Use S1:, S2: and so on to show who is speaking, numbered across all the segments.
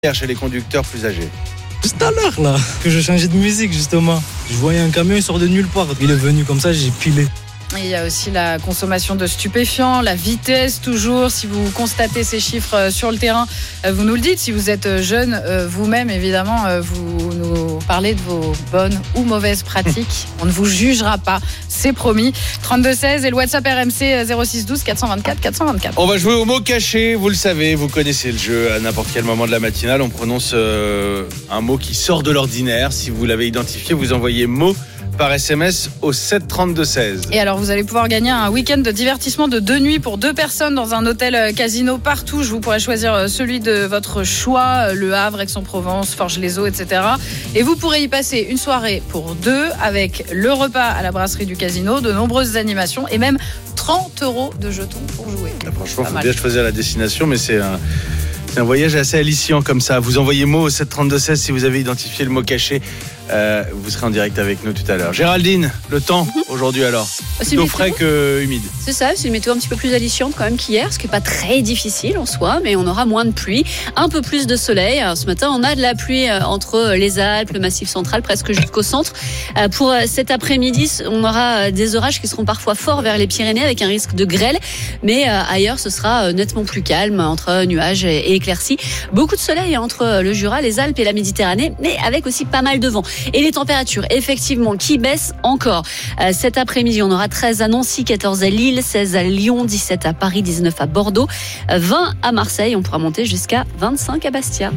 S1: chez les conducteurs plus âgés.
S2: Tout à l'heure là, que je changeais de musique justement. Je voyais un camion, il sort de nulle part. Il est venu comme ça, j'ai pilé.
S3: Et il y a aussi la consommation de stupéfiants, la vitesse toujours. Si vous constatez ces chiffres sur le terrain, vous nous le dites. Si vous êtes jeune, vous-même évidemment, vous nous parlez de vos bonnes ou mauvaises pratiques. On ne vous jugera pas, c'est promis. 32-16 et le WhatsApp RMC 06 12 424 424.
S1: On va jouer au mot caché, vous le savez, vous connaissez le jeu. À n'importe quel moment de la matinale, on prononce un mot qui sort de l'ordinaire. Si vous l'avez identifié, vous envoyez mot par SMS au 732-16.
S3: Et alors vous allez pouvoir gagner un week-end de divertissement de 2 nuits pour 2 personnes dans un hôtel casino partout. Je vous pourrai choisir celui de votre choix, Le Havre, Aix-en-Provence, Forges-les-Eaux, etc. Et vous pourrez y passer une soirée pour 2 avec le repas à la brasserie du casino, de nombreuses animations et même 30 € de jetons pour jouer.
S1: Franchement, il faut bien choisir la destination, mais c'est un voyage assez alléchant comme ça. Vous envoyez mot au 732-16 si vous avez identifié le mot caché. Vous serez en direct avec nous tout à l'heure. Géraldine, le temps aujourd'hui alors, plutôt frais que humide.
S4: C'est ça, c'est une météo un petit peu plus alléchante quand même qu'hier, ce qui n'est pas très difficile en soi, mais on aura moins de pluie, un peu plus de soleil. Alors, ce matin, on a de la pluie entre les Alpes, le Massif central, presque jusqu'au centre. Pour cet après-midi, on aura des orages qui seront parfois forts vers les Pyrénées avec un risque de grêle, mais ailleurs, ce sera nettement plus calme entre nuages et éclaircies. Beaucoup de soleil entre le Jura, les Alpes et la Méditerranée, mais avec aussi pas mal de vent. Et les températures, effectivement, qui baissent encore. Cet après-midi, on aura 13 à Nancy, 14 à Lille, 16 à Lyon, 17 à Paris, 19 à Bordeaux, 20 à Marseille. On pourra monter jusqu'à 25 à Bastia.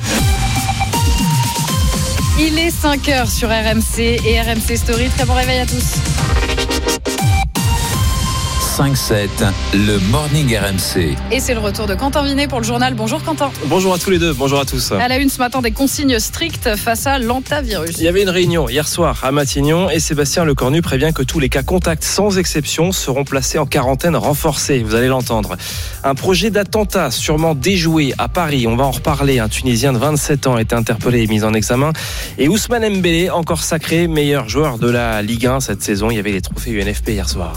S3: Il est 5h sur RMC et RMC Story. Très bon réveil à tous.
S5: 5-7, le Morning RMC.
S3: Et c'est le retour de Quentin Vinet pour le journal. Bonjour Quentin.
S6: Bonjour à tous les deux, bonjour à tous.
S3: À la une ce matin, des consignes strictes face à l'hantavirus.
S6: Il y avait une réunion hier soir à Matignon et Sébastien Lecornu prévient que tous les cas contacts sans exception seront placés en quarantaine renforcée, vous allez l'entendre. Un projet d'attentat sûrement déjoué à Paris, on va en reparler. Un Tunisien de 27 ans a été interpellé et mis en examen. Et Ousmane Dembélé, encore sacré meilleur joueur de la Ligue 1 cette saison. Il y avait les trophées UNFP hier soir.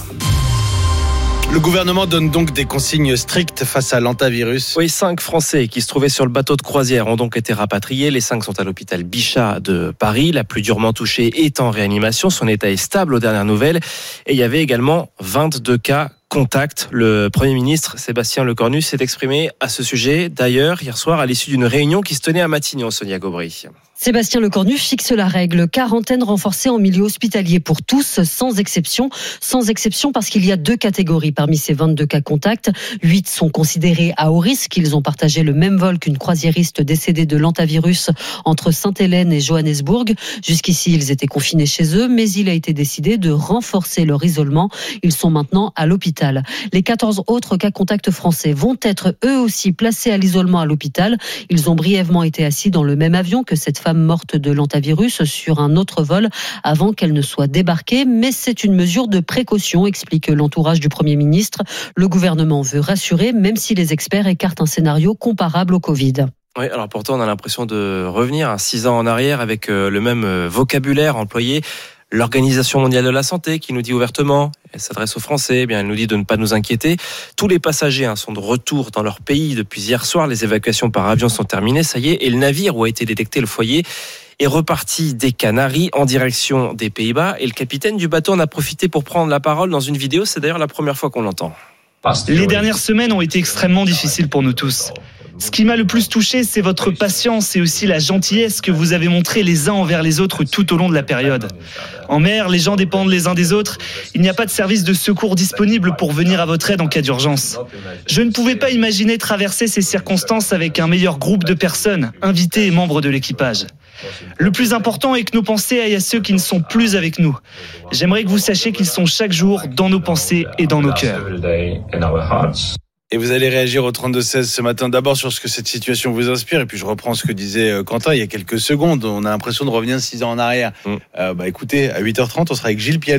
S1: Le gouvernement donne donc des consignes strictes face à l'hantavirus.
S6: Oui, 5 Français qui se trouvaient sur le bateau de croisière ont donc été rapatriés. Les 5 sont à l'hôpital Bichat de Paris. La plus durement touchée est en réanimation. Son état est stable aux dernières nouvelles. Et il y avait également 22 cas contacts. Le Premier ministre Sébastien Lecornu s'est exprimé à ce sujet. D'ailleurs, hier soir, à l'issue d'une réunion qui se tenait à Matignon, Sonia Gobry.
S7: Sébastien Lecornu fixe la règle. Quarantaine renforcée en milieu hospitalier pour tous, sans exception. Sans exception parce qu'il y a 2 catégories parmi ces 22 cas contacts. 8 sont considérés à haut risque. Ils ont partagé le même vol qu'une croisiériste décédée de l'hantavirus entre Sainte-Hélène et Johannesburg. Jusqu'ici, ils étaient confinés chez eux, mais il a été décidé de renforcer leur isolement. Ils sont maintenant à l'hôpital. Les 14 autres cas contacts français vont être eux aussi placés à l'isolement à l'hôpital. Ils ont brièvement été assis dans le même avion que cette femme morte de l'hantavirus sur un autre vol avant qu'elle ne soit débarquée. Mais c'est une mesure de précaution, explique l'entourage du Premier ministre. Le gouvernement veut rassurer, même si les experts écartent un scénario comparable au Covid.
S6: Oui, alors pourtant on a l'impression de revenir à 6 ans en arrière avec le même vocabulaire employé. L'Organisation mondiale de la santé qui nous dit ouvertement, elle s'adresse aux Français, eh bien elle nous dit de ne pas nous inquiéter. Tous les passagers sont de retour dans leur pays depuis hier soir. Les évacuations par avion sont terminées, ça y est. Et le navire où a été détecté le foyer est reparti des Canaries en direction des Pays-Bas. Et le capitaine du bateau en a profité pour prendre la parole dans une vidéo. C'est d'ailleurs la première fois qu'on l'entend.
S8: Les dernières semaines ont été extrêmement difficiles pour nous tous. Ce qui m'a le plus touché, c'est votre patience et aussi la gentillesse que vous avez montrée les uns envers les autres tout au long de la période. En mer, les gens dépendent les uns des autres. Il n'y a pas de service de secours disponible pour venir à votre aide en cas d'urgence. Je ne pouvais pas imaginer traverser ces circonstances avec un meilleur groupe de personnes, invités et membres de l'équipage. Le plus important est que nos pensées aillent à ceux qui ne sont plus avec nous. J'aimerais que vous sachiez qu'ils sont chaque jour dans nos pensées et dans nos cœurs.
S1: Et vous allez réagir au 32-16 ce matin, d'abord sur ce que cette situation vous inspire, et puis je reprends ce que disait Quentin il y a quelques secondes. On a l'impression de revenir 6 ans en arrière. Écoutez, à 8h30, on sera avec Gilles Pialou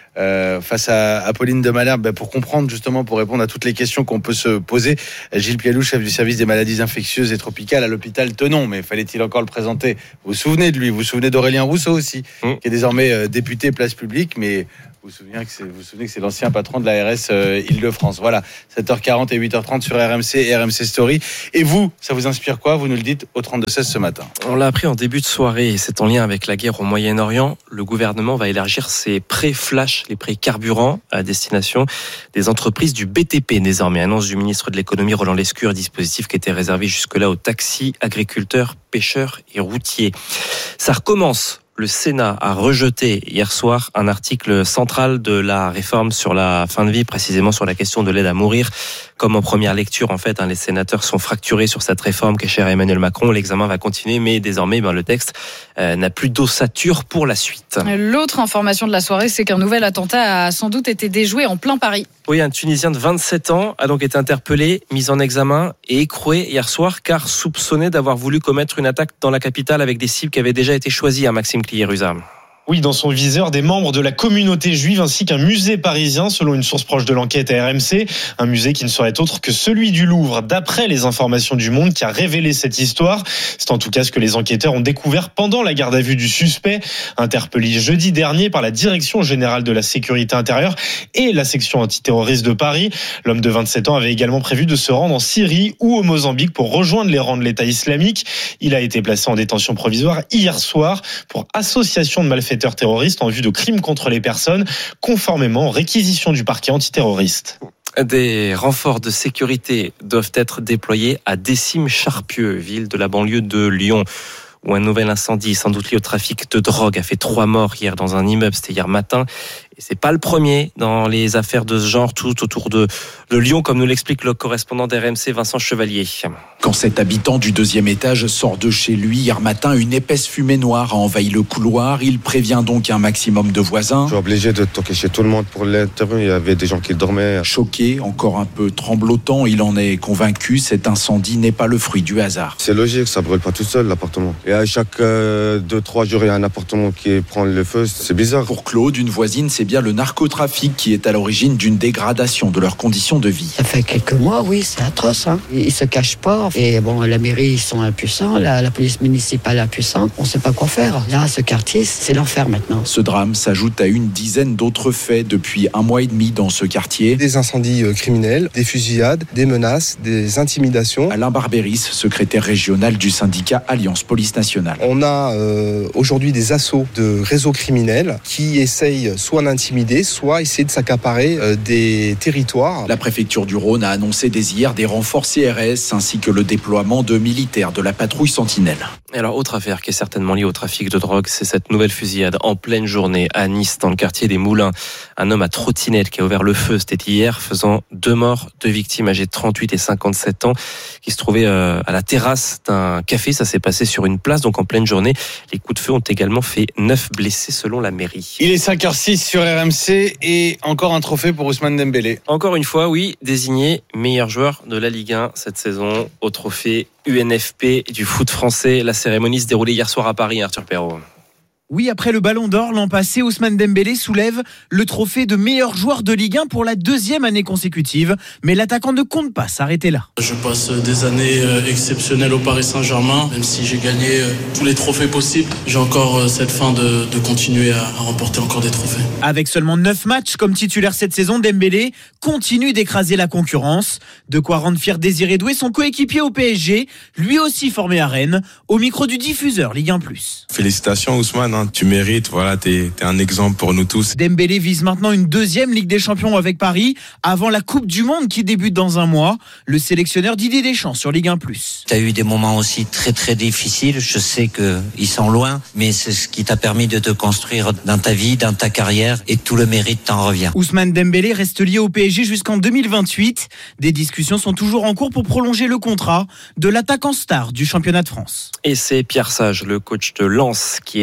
S1: face à Pauline de Malherbe, pour comprendre justement, pour répondre à toutes les questions qu'on peut se poser. Gilles Pialou, chef du service des maladies infectieuses et tropicales à l'hôpital Tenon, mais fallait-il encore le présenter? Vous vous souvenez de lui? Vous vous souvenez d'Aurélien Rousseau aussi, qui est désormais député Place Publique, mais vous vous souvenez que c'est l'ancien patron de l'ARS Île-de-France. Voilà, 7h40 et 8h30 sur RMC et RMC Story. Et vous, ça vous inspire quoi? Vous nous le dites au 32-16 ce matin.
S6: On l'a appris en début de soirée, et c'est en lien avec la guerre au Moyen-Orient. Le gouvernement va élargir ses prêts flash, les prêts carburant, à destination des entreprises du BTP désormais. Annonce du ministre de l'économie Roland Lescure, dispositif qui était réservé jusque-là aux taxis, agriculteurs, pêcheurs et routiers. Ça recommence. Le Sénat a rejeté hier soir un article central de la réforme sur la fin de vie, précisément sur la question de l'aide à mourir. Comme en première lecture, en fait, les sénateurs sont fracturés sur cette réforme qui est chère à Emmanuel Macron. L'examen va continuer, mais désormais, le texte n'a plus d'ossature pour la suite.
S3: L'autre information de la soirée, c'est qu'un nouvel attentat a sans doute été déjoué en plein Paris.
S6: Oui, un Tunisien de 27 ans a donc été interpellé, mis en examen et écroué hier soir, car soupçonné d'avoir voulu commettre une attaque dans la capitale avec des cibles qui avaient déjà été choisies, Maxime Clié-Ruza.
S9: Oui, dans son viseur, des membres de la communauté juive ainsi qu'un musée parisien, selon une source proche de l'enquête à RMC. Un musée qui ne serait autre que celui du Louvre, d'après les informations du Monde, qui a révélé cette histoire. C'est en tout cas ce que les enquêteurs ont découvert pendant la garde à vue du suspect, interpellé jeudi dernier par la Direction générale de la sécurité intérieure et la section antiterroriste de Paris. L'homme de 27 ans avait également prévu de se rendre en Syrie ou au Mozambique pour rejoindre les rangs de l'État islamique. Il a été placé en détention provisoire hier soir pour association de malfaiteurs terroristes en vue de crimes contre les personnes, conformément aux réquisitions du parquet antiterroriste.
S6: Des renforts de sécurité doivent être déployés à Décime-Charpieu, ville de la banlieue de Lyon, où un nouvel incendie, sans doute lié au trafic de drogue, a fait 3 morts hier dans un immeuble. C'était hier matin. Et c'est pas le premier dans les affaires de ce genre, tout autour de Lyon, comme nous l'explique le correspondant d'RMC, Vincent Chevalier.
S10: Quand cet habitant du 2e étage sort de chez lui hier matin, une épaisse fumée noire a envahi le couloir. Il prévient donc un maximum de voisins.
S11: Je suis obligé de toquer chez tout le monde pour l'intérieur. Il y avait des gens qui dormaient.
S10: Choqué, encore un peu tremblotant, il en est convaincu. Cet incendie n'est pas le fruit du hasard.
S11: C'est logique, ça brûle pas tout seul l'appartement. Et à chaque 2-3 jours, il y a un appartement qui prend le feu. C'est bizarre.
S10: Pour Claude, une voisine, c'est bien le narcotrafic qui est à l'origine d'une dégradation de leurs conditions de vie.
S12: Ça fait quelques mois, oui, c'est atroce. Ils se cachent pas. Et bon, la mairie, ils sont impuissants. La police municipale impuissante. On sait pas quoi faire. Là, ce quartier, c'est l'enfer maintenant.
S10: Ce drame s'ajoute à une dizaine d'autres faits depuis 1 mois et demi dans ce quartier.
S13: Des incendies criminels, des fusillades, des menaces, des intimidations.
S10: Alain Barbéris, secrétaire régional du syndicat Alliance Police Nationale.
S13: On a aujourd'hui des assauts de réseaux criminels qui essayent soit d'intimider, soit essayer de s'accaparer des territoires.
S10: La préfecture du Rhône a annoncé dès hier des renforts CRS ainsi que le déploiement de militaires de la patrouille Sentinelle.
S6: Et alors, autre affaire qui est certainement liée au trafic de drogue, c'est cette nouvelle fusillade en pleine journée à Nice, dans le quartier des Moulins. Un homme à trottinette qui a ouvert le feu, c'était hier, faisant 2 morts, 2 victimes âgées de 38 et 57 ans, qui se trouvaient à la terrasse d'un café. Ça s'est passé sur une place, donc en pleine journée. Les coups de feu ont également fait 9 blessés selon la mairie.
S1: Il est 5h06 sur RMC et encore un trophée pour Ousmane Dembélé.
S6: Encore une fois, oui, désigné meilleur joueur de la Ligue 1 cette saison au trophée UNFP du foot français. La cérémonie se déroulait hier soir à Paris, Arthur Perrault.
S14: Oui, après le Ballon d'Or l'an passé, Ousmane Dembélé soulève le trophée de meilleur joueur de Ligue 1 pour la 2e année consécutive. Mais l'attaquant ne compte pas s'arrêter là.
S15: Je passe des années exceptionnelles au Paris Saint-Germain. Même si j'ai gagné tous les trophées possibles, j'ai encore cette faim de continuer à remporter encore des trophées.
S14: Avec seulement 9 matchs comme titulaire cette saison, Dembélé continue d'écraser la concurrence. De quoi rendre fier Désiré Doué, son coéquipier au PSG, lui aussi formé à Rennes, au micro du diffuseur Ligue 1+.
S16: Félicitations Ousmane. Tu mérites, voilà, t'es un exemple pour nous tous.
S14: Dembélé vise maintenant une 2e Ligue des Champions avec Paris, avant la Coupe du Monde qui débute dans un mois. Le sélectionneur Didier Deschamps sur Ligue 1+.
S17: Tu as eu des moments aussi très très difficiles, je sais qu'ils sont loin, mais c'est ce qui t'a permis de te construire dans ta vie, dans ta carrière, et tout le mérite t'en revient.
S14: Ousmane Dembélé reste lié au PSG jusqu'en 2028. Des discussions sont toujours en cours pour prolonger le contrat de l'attaquant star du championnat de France.
S6: Et c'est Pierre Sage, le coach de Lens, qui est désigné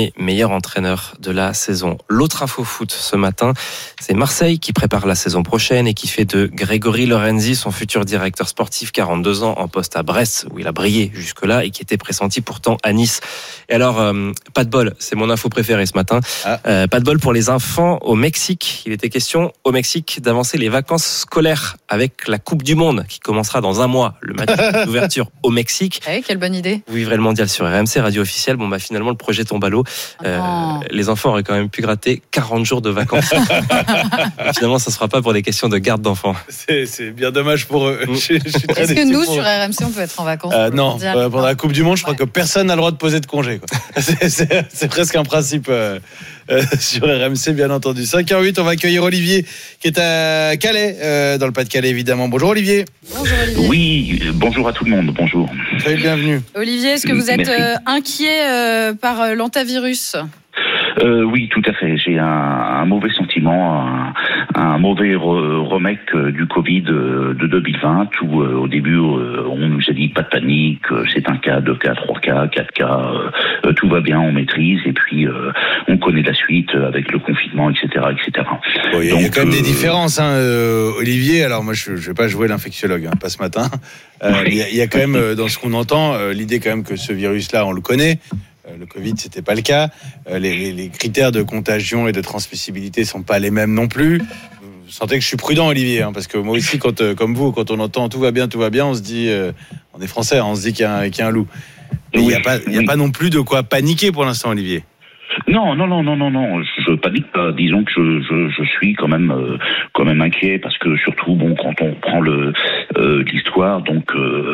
S6: dernier meilleur entraîneur de la saison. L'autre info foot ce matin, c'est Marseille qui prépare la saison prochaine et qui fait de Grégory Lorenzi son futur directeur sportif, 42 ans, en poste à Brest, où il a brillé jusque-là et qui était pressenti pourtant à Nice. Et alors, pas de bol, c'est mon info préférée ce matin. Pas de bol pour les enfants au Mexique. Il était question au Mexique d'avancer les vacances scolaires avec la Coupe du Monde qui commencera dans un mois. Le match d'ouverture au Mexique.
S3: Ah oui, quelle bonne idée.
S6: Vous vivrez le mondial sur RMC, radio officielle. Bon, finalement, le projet tombe à l'eau. Les enfants auraient quand même pu gratter 40 jours de vacances. Finalement, ça ne sera pas pour des questions de garde d'enfants.
S1: C'est bien dommage pour eux. Je suis très
S3: Est-ce que
S1: déçu
S3: nous,
S1: pour
S3: sur
S1: eux.
S3: RMC, on peut être en vacances
S1: Non, pendant la Coupe du Monde, je crois que personne n'a le droit de poser de congé. Quoi. C'est presque un principe sur RMC, bien entendu. 5h08, on va accueillir Olivier, qui est à Calais, dans le Pas-de-Calais, évidemment. Bonjour Olivier.
S3: Bonjour Olivier.
S18: Oui, bonjour à tout le monde, bonjour.
S1: Soyez le bienvenu.
S3: Olivier, est-ce que vous êtes inquiet par l'antavirus ?
S18: Oui, tout à fait. J'ai un mauvais sentiment, un mauvais remake du Covid de 2020 où au début on nous a dit pas de panique, c'est un cas, 2 cas, 3 cas, 4 cas, tout va bien, on maîtrise et puis on connaît la suite avec le confinement, etc., etc.
S1: Bon, il y a quand même des différences, Olivier. Alors moi je vais pas jouer l'infectiologue, pas ce matin. Il y a quand même dans ce qu'on entend l'idée quand même que ce virus-là on le connaît. Le Covid, c'était pas le cas. Les critères de contagion et de transmissibilité sont pas les mêmes non plus. Vous sentez que je suis prudent, Olivier, parce que moi aussi, comme vous, quand on entend tout va bien, on se dit, on est français, on se dit qu'il y a un loup. Il n'y a pas non plus de quoi paniquer pour l'instant, Olivier.
S18: Non, je panique pas. Disons que je suis quand même inquiet parce que surtout quand on prend l'histoire, donc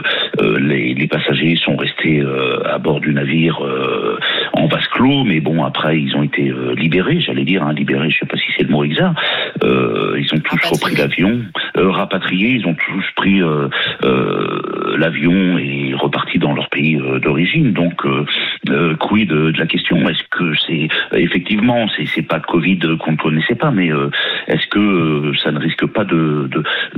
S18: les passagers sont restés à bord du navire en vase clos, mais après ils ont été libérés, libérés, je sais pas si c'est le mot exact. Ils ont tous repris l'avion, rapatriés, ils ont tous pris l'avion et reparti dans leur pays d'origine. Donc quid de la question, est-ce que c'est effectivement c'est pas le Covid qu'on ne connaissait pas, mais est-ce que ça ne risque pas de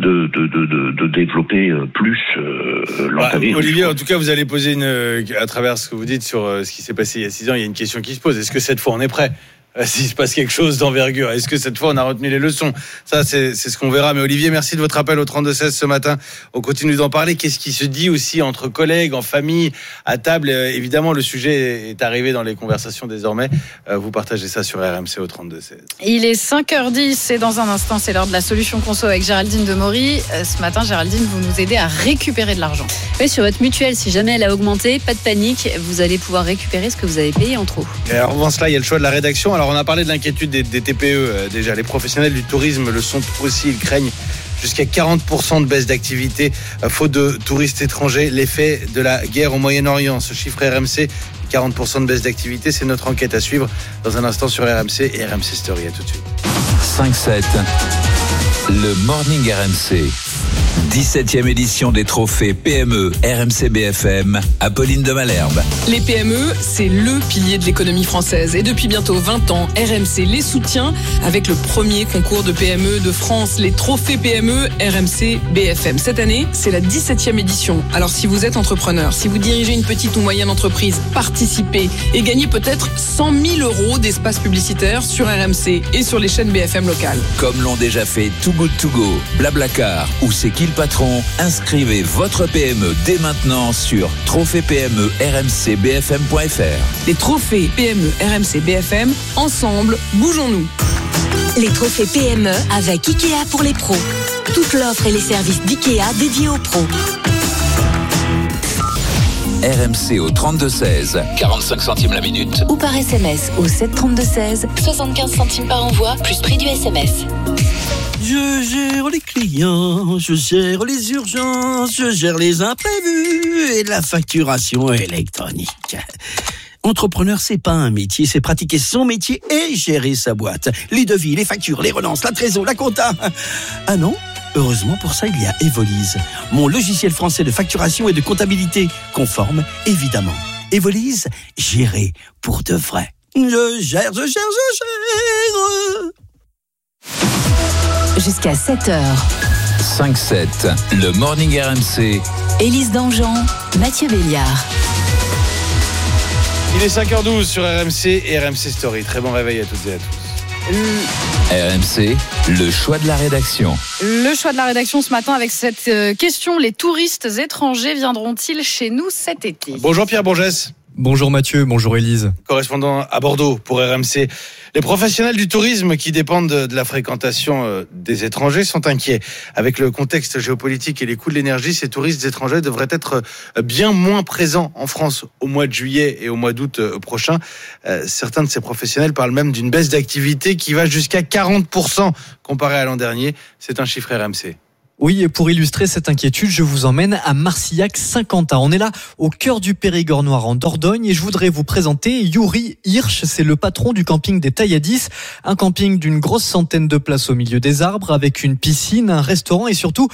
S18: développer plus l'antavirus?
S1: Olivier, en tout cas, vous allez poser à travers ce que vous dites sur ce qui s'est passé il y a 6 ans, il y a une question qui se pose. Est-ce que cette fois on est prêt? S'il se passe quelque chose d'envergure, est-ce que cette fois on a retenu les leçons? Ça, c'est ce qu'on verra. Mais Olivier, merci de votre appel au 32-16 ce matin. On continue d'en parler. Qu'est-ce qui se dit aussi entre collègues, en famille, à table? Évidemment, le sujet est arrivé dans les conversations désormais. Vous partagez ça sur RMC au 32-16.
S3: Il est 5h10 et dans un instant, c'est l'heure de la solution conso avec Géraldine Demory. Ce matin, Géraldine, vous nous aidez à récupérer de l'argent.
S4: Oui, sur votre mutuelle, si jamais elle a augmenté, pas de panique, vous allez pouvoir récupérer ce que vous avez payé en trop.
S1: Et alors, avant cela, il y a le choix de la rédaction. Alors, on a parlé de l'inquiétude des TPE. Déjà, les professionnels du tourisme le sont aussi. Ils craignent jusqu'à 40% de baisse d'activité faute de touristes étrangers. L'effet de la guerre au Moyen-Orient. Ce chiffre RMC, 40% de baisse d'activité. C'est notre enquête à suivre dans un instant sur RMC et RMC Story. À tout de suite.
S5: 5-7, le Morning RMC. 17e édition des trophées PME RMC BFM, Apolline de Malherbe.
S19: Les PME, c'est le pilier de l'économie française. Et depuis bientôt 20 ans, RMC les soutient avec le premier concours de PME de France, les trophées PME RMC BFM. Cette année, c'est la 17e édition. Alors si vous êtes entrepreneur, si vous dirigez une petite ou moyenne entreprise, participez et gagnez peut-être 100 000 € d'espace publicitaire sur RMC et sur les chaînes BFM locales.
S5: Comme l'ont déjà fait Too Good To Go, Blablacar ou C'est qui le patron? Inscrivez votre PME dès maintenant sur trophées-PME-RMC-BFM.fr.
S19: Les trophées PME RMC BFM, ensemble, bougeons-nous.
S20: Les trophées PME avec Ikea pour les pros. Toute l'offre et les services d'Ikea dédiés aux pros.
S5: RMC au 32-16, 45 centimes la minute.
S20: Ou par SMS au 732-16, 75 centimes par envoi, plus prix du SMS.
S21: Je gère les clients, je gère les urgences, je gère les imprévus et la facturation électronique. Entrepreneur, c'est pas un métier, c'est pratiquer son métier et gérer sa boîte. Les devis, les factures, les relances, la trésor, la compta. Ah non ? Heureusement, pour ça, il y a Evolise, mon logiciel français de facturation et de comptabilité, conforme, évidemment. Evolise, gérer pour de vrai. Je gère.
S20: Jusqu'à 7h.
S5: 5-7, le Morning RMC.
S20: Élise Dangean, Mathieu Béliard.
S1: Il est 5h12 sur RMC et RMC Story. Très bon réveil à toutes et à tous.
S5: RMC, le choix de la rédaction.
S3: Le choix de la rédaction ce matin avec cette question. Les touristes étrangers viendront-ils chez nous cet été ?
S1: Bonjour Pierre Bourgès.
S2: Bonjour Mathieu, bonjour Élise.
S1: Correspondant à Bordeaux pour RMC. Les professionnels du tourisme qui dépendent de la fréquentation des étrangers sont inquiets. Avec le contexte géopolitique et les coûts de l'énergie, ces touristes étrangers devraient être bien moins présents en France au mois de juillet et au mois d'août prochain. Certains de ces professionnels parlent même d'une baisse d'activité qui va jusqu'à 40% comparé à l'an dernier. C'est un chiffre RMC.
S2: Oui, et pour illustrer cette inquiétude, je vous emmène à Marcillac-Saint-Quentin. On est là au cœur du Périgord noir en Dordogne et je voudrais vous présenter Yuri Hirsch. C'est le patron du camping des Tailladis, un camping d'une grosse centaine de places au milieu des arbres avec une piscine, un restaurant et surtout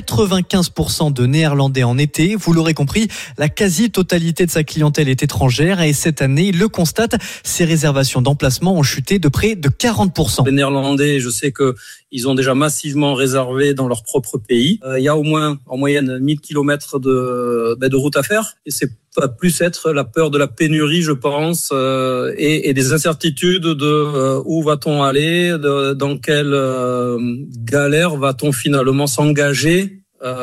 S2: 95% de Néerlandais en été. Vous l'aurez compris, la quasi-totalité de sa clientèle est étrangère et cette année, il le constate, ses réservations d'emplacement ont chuté de près de 40%.
S22: Les Néerlandais, je sais qu'ils ont déjà massivement réservé dans leur propre pays. Il y a au moins, en moyenne, 1000 km de route à faire et c'est va plus être la peur de la pénurie, je pense, et des incertitudes de où va-t-on aller, dans quelle galère va-t-on finalement s'engager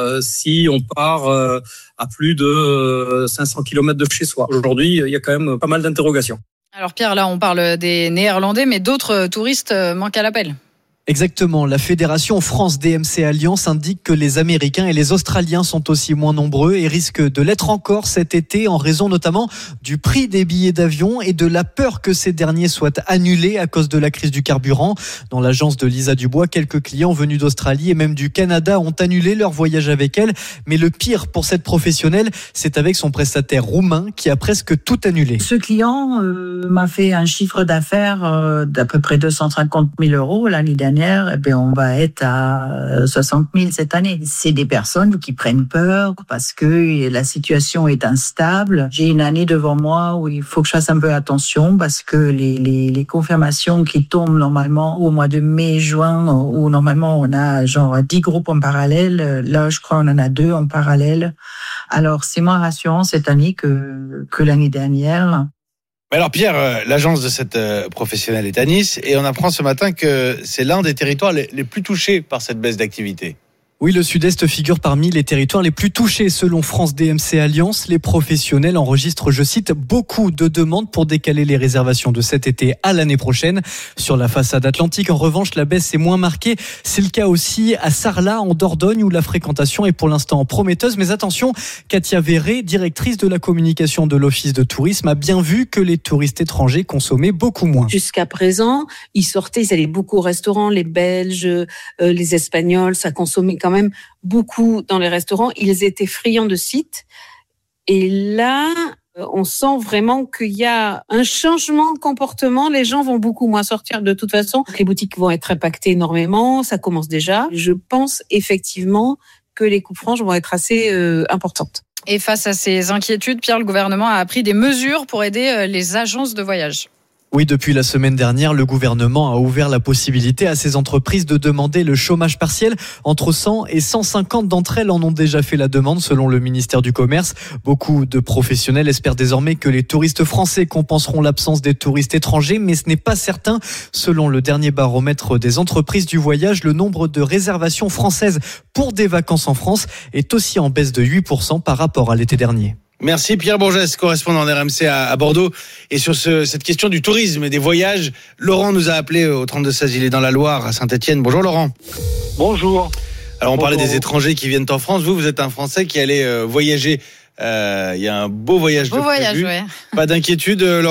S22: si on part à plus de 500 km de chez soi. Aujourd'hui, il y a quand même pas mal d'interrogations.
S3: Alors Pierre, là on parle des Néerlandais, mais d'autres touristes manquent à l'appel.
S2: Exactement, la Fédération France DMC Alliance indique que les Américains et les Australiens sont aussi moins nombreux et risquent de l'être encore cet été en raison notamment du prix des billets d'avion et de la peur que ces derniers soient annulés à cause de la crise du carburant. Dans l'agence de Lisa Dubois, quelques clients venus d'Australie et même du Canada ont annulé leur voyage avec elle. Mais le pire pour cette professionnelle, c'est avec son prestataire roumain qui a presque tout annulé.
S23: Ce client m'a fait un chiffre d'affaires d'à peu près 250 000 euros l'année dernière. Eh bien, on va être à 60 000 cette année. C'est des personnes qui prennent peur parce que la situation est instable. J'ai une année devant moi où il faut que je fasse un peu attention parce que les confirmations qui tombent normalement au mois de mai, juin, où normalement on a genre 10 groupes en parallèle, là je crois on en a 2 en parallèle. Alors c'est moins rassurant cette année que l'année dernière.
S1: Alors Pierre, l'agence de cette professionnelle est à Nice et on apprend ce matin que c'est l'un des territoires les plus touchés par cette baisse d'activité.
S2: Oui, le Sud-Est figure parmi les territoires les plus touchés selon France DMC Alliance. Les professionnels enregistrent, je cite, beaucoup de demandes pour décaler les réservations de cet été à l'année prochaine. Sur la façade atlantique, en revanche, la baisse est moins marquée. C'est le cas aussi à Sarlat, en Dordogne, où la fréquentation est pour l'instant prometteuse. Mais attention, Katia Verret, directrice de la communication de l'Office de tourisme, a bien vu que les touristes étrangers consommaient beaucoup moins.
S24: Jusqu'à présent, ils allaient beaucoup au restaurant, les Belges, les Espagnols, ça consommait quand même beaucoup dans les restaurants. Ils étaient friands de sites. Et là, on sent vraiment qu'il y a un changement de comportement. Les gens vont beaucoup moins sortir de toute façon. Les boutiques vont être impactées énormément. Ça commence déjà. Je pense effectivement que les coupes franches vont être assez importantes.
S3: Et face à ces inquiétudes, Pierre, le gouvernement a pris des mesures pour aider les agences de voyage.
S2: Oui, depuis la semaine dernière, le gouvernement a ouvert la possibilité à ces entreprises de demander le chômage partiel. Entre 100 et 150 d'entre elles en ont déjà fait la demande, selon le ministère du Commerce. Beaucoup de professionnels espèrent désormais que les touristes français compenseront l'absence des touristes étrangers, mais ce n'est pas certain. Selon le dernier baromètre des entreprises du voyage, le nombre de réservations françaises pour des vacances en France est aussi en baisse de 8% par rapport à l'été dernier.
S1: Merci Pierre Bourgès, correspondant d'RMC à Bordeaux. Et sur cette question du tourisme et des voyages, Laurent nous a appelé au 32-16, il est dans la Loire, à Saint-Etienne. Bonjour Laurent.
S25: Bonjour.
S1: Alors on parlait des étrangers qui viennent en France. Vous êtes un Français qui allait voyager. Il y a un beau voyage de prévu.
S3: Ouais.
S1: Pas d'inquiétude Laurent ?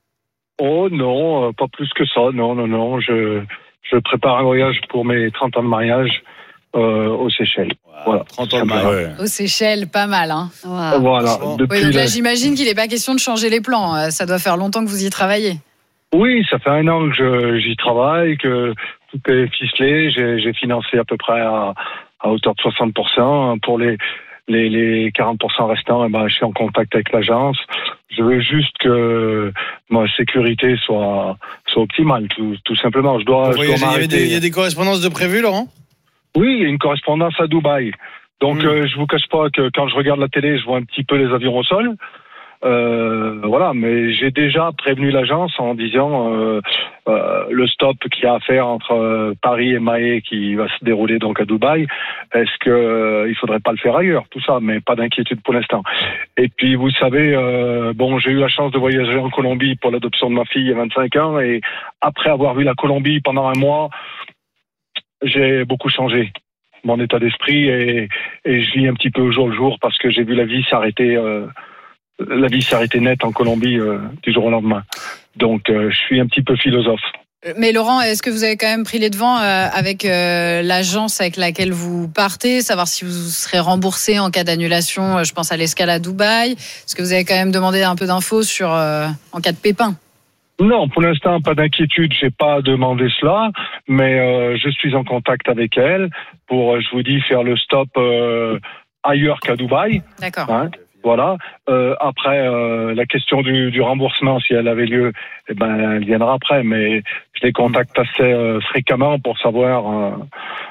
S25: Oh non, pas plus que ça. Non. Je prépare un voyage pour mes 30 ans de mariage aux Seychelles. Voilà.
S1: 30 ans de mariage.
S3: Aux Seychelles, pas mal. Hein.
S25: Wow. Voilà.
S3: Oui, donc là, j'imagine qu'il n'est pas question de changer les plans. Ça doit faire longtemps que vous y travaillez.
S25: Oui, ça fait 1 an que j'y travaille, que tout est ficelé. J'ai financé à peu près à hauteur de 60%. Pour les 40% restants, je suis en contact avec l'agence. Je veux juste que ma sécurité soit optimale, tout simplement.
S1: Il y a des correspondances de prévues, Laurent ?
S25: Oui, il y a une correspondance à Dubaï. Donc, je vous cache pas que quand je regarde la télé, je vois un petit peu les avions au sol. Voilà, mais j'ai déjà prévenu l'agence en disant le stop qu'il y a à faire entre Paris et Mahé qui va se dérouler donc à Dubaï, est-ce que il faudrait pas le faire ailleurs, tout ça, mais pas d'inquiétude pour l'instant. Et puis vous savez, j'ai eu la chance de voyager en Colombie pour l'adoption de ma fille il y a 25 ans, et après avoir vu la Colombie pendant un mois, j'ai beaucoup changé mon état d'esprit et je vis un petit peu au jour le jour parce que j'ai vu la vie s'arrêter net en Colombie du jour au lendemain. Donc je suis un petit peu philosophe.
S3: Mais Laurent, est-ce que vous avez quand même pris les devants avec l'agence avec laquelle vous partez, savoir si vous serez remboursé en cas d'annulation, je pense à l'escale à Dubaï. Est-ce que vous avez quand même demandé un peu d'infos sur en cas de pépin?
S25: Non, pour l'instant, pas d'inquiétude, j'ai pas demandé cela, mais je suis en contact avec elle pour, je vous dis, faire le stop ailleurs qu'à Dubaï.
S3: D'accord.
S25: Hein, voilà. Après, la question du remboursement, si elle avait lieu, elle viendra après, mais je les contacte assez fréquemment pour savoir...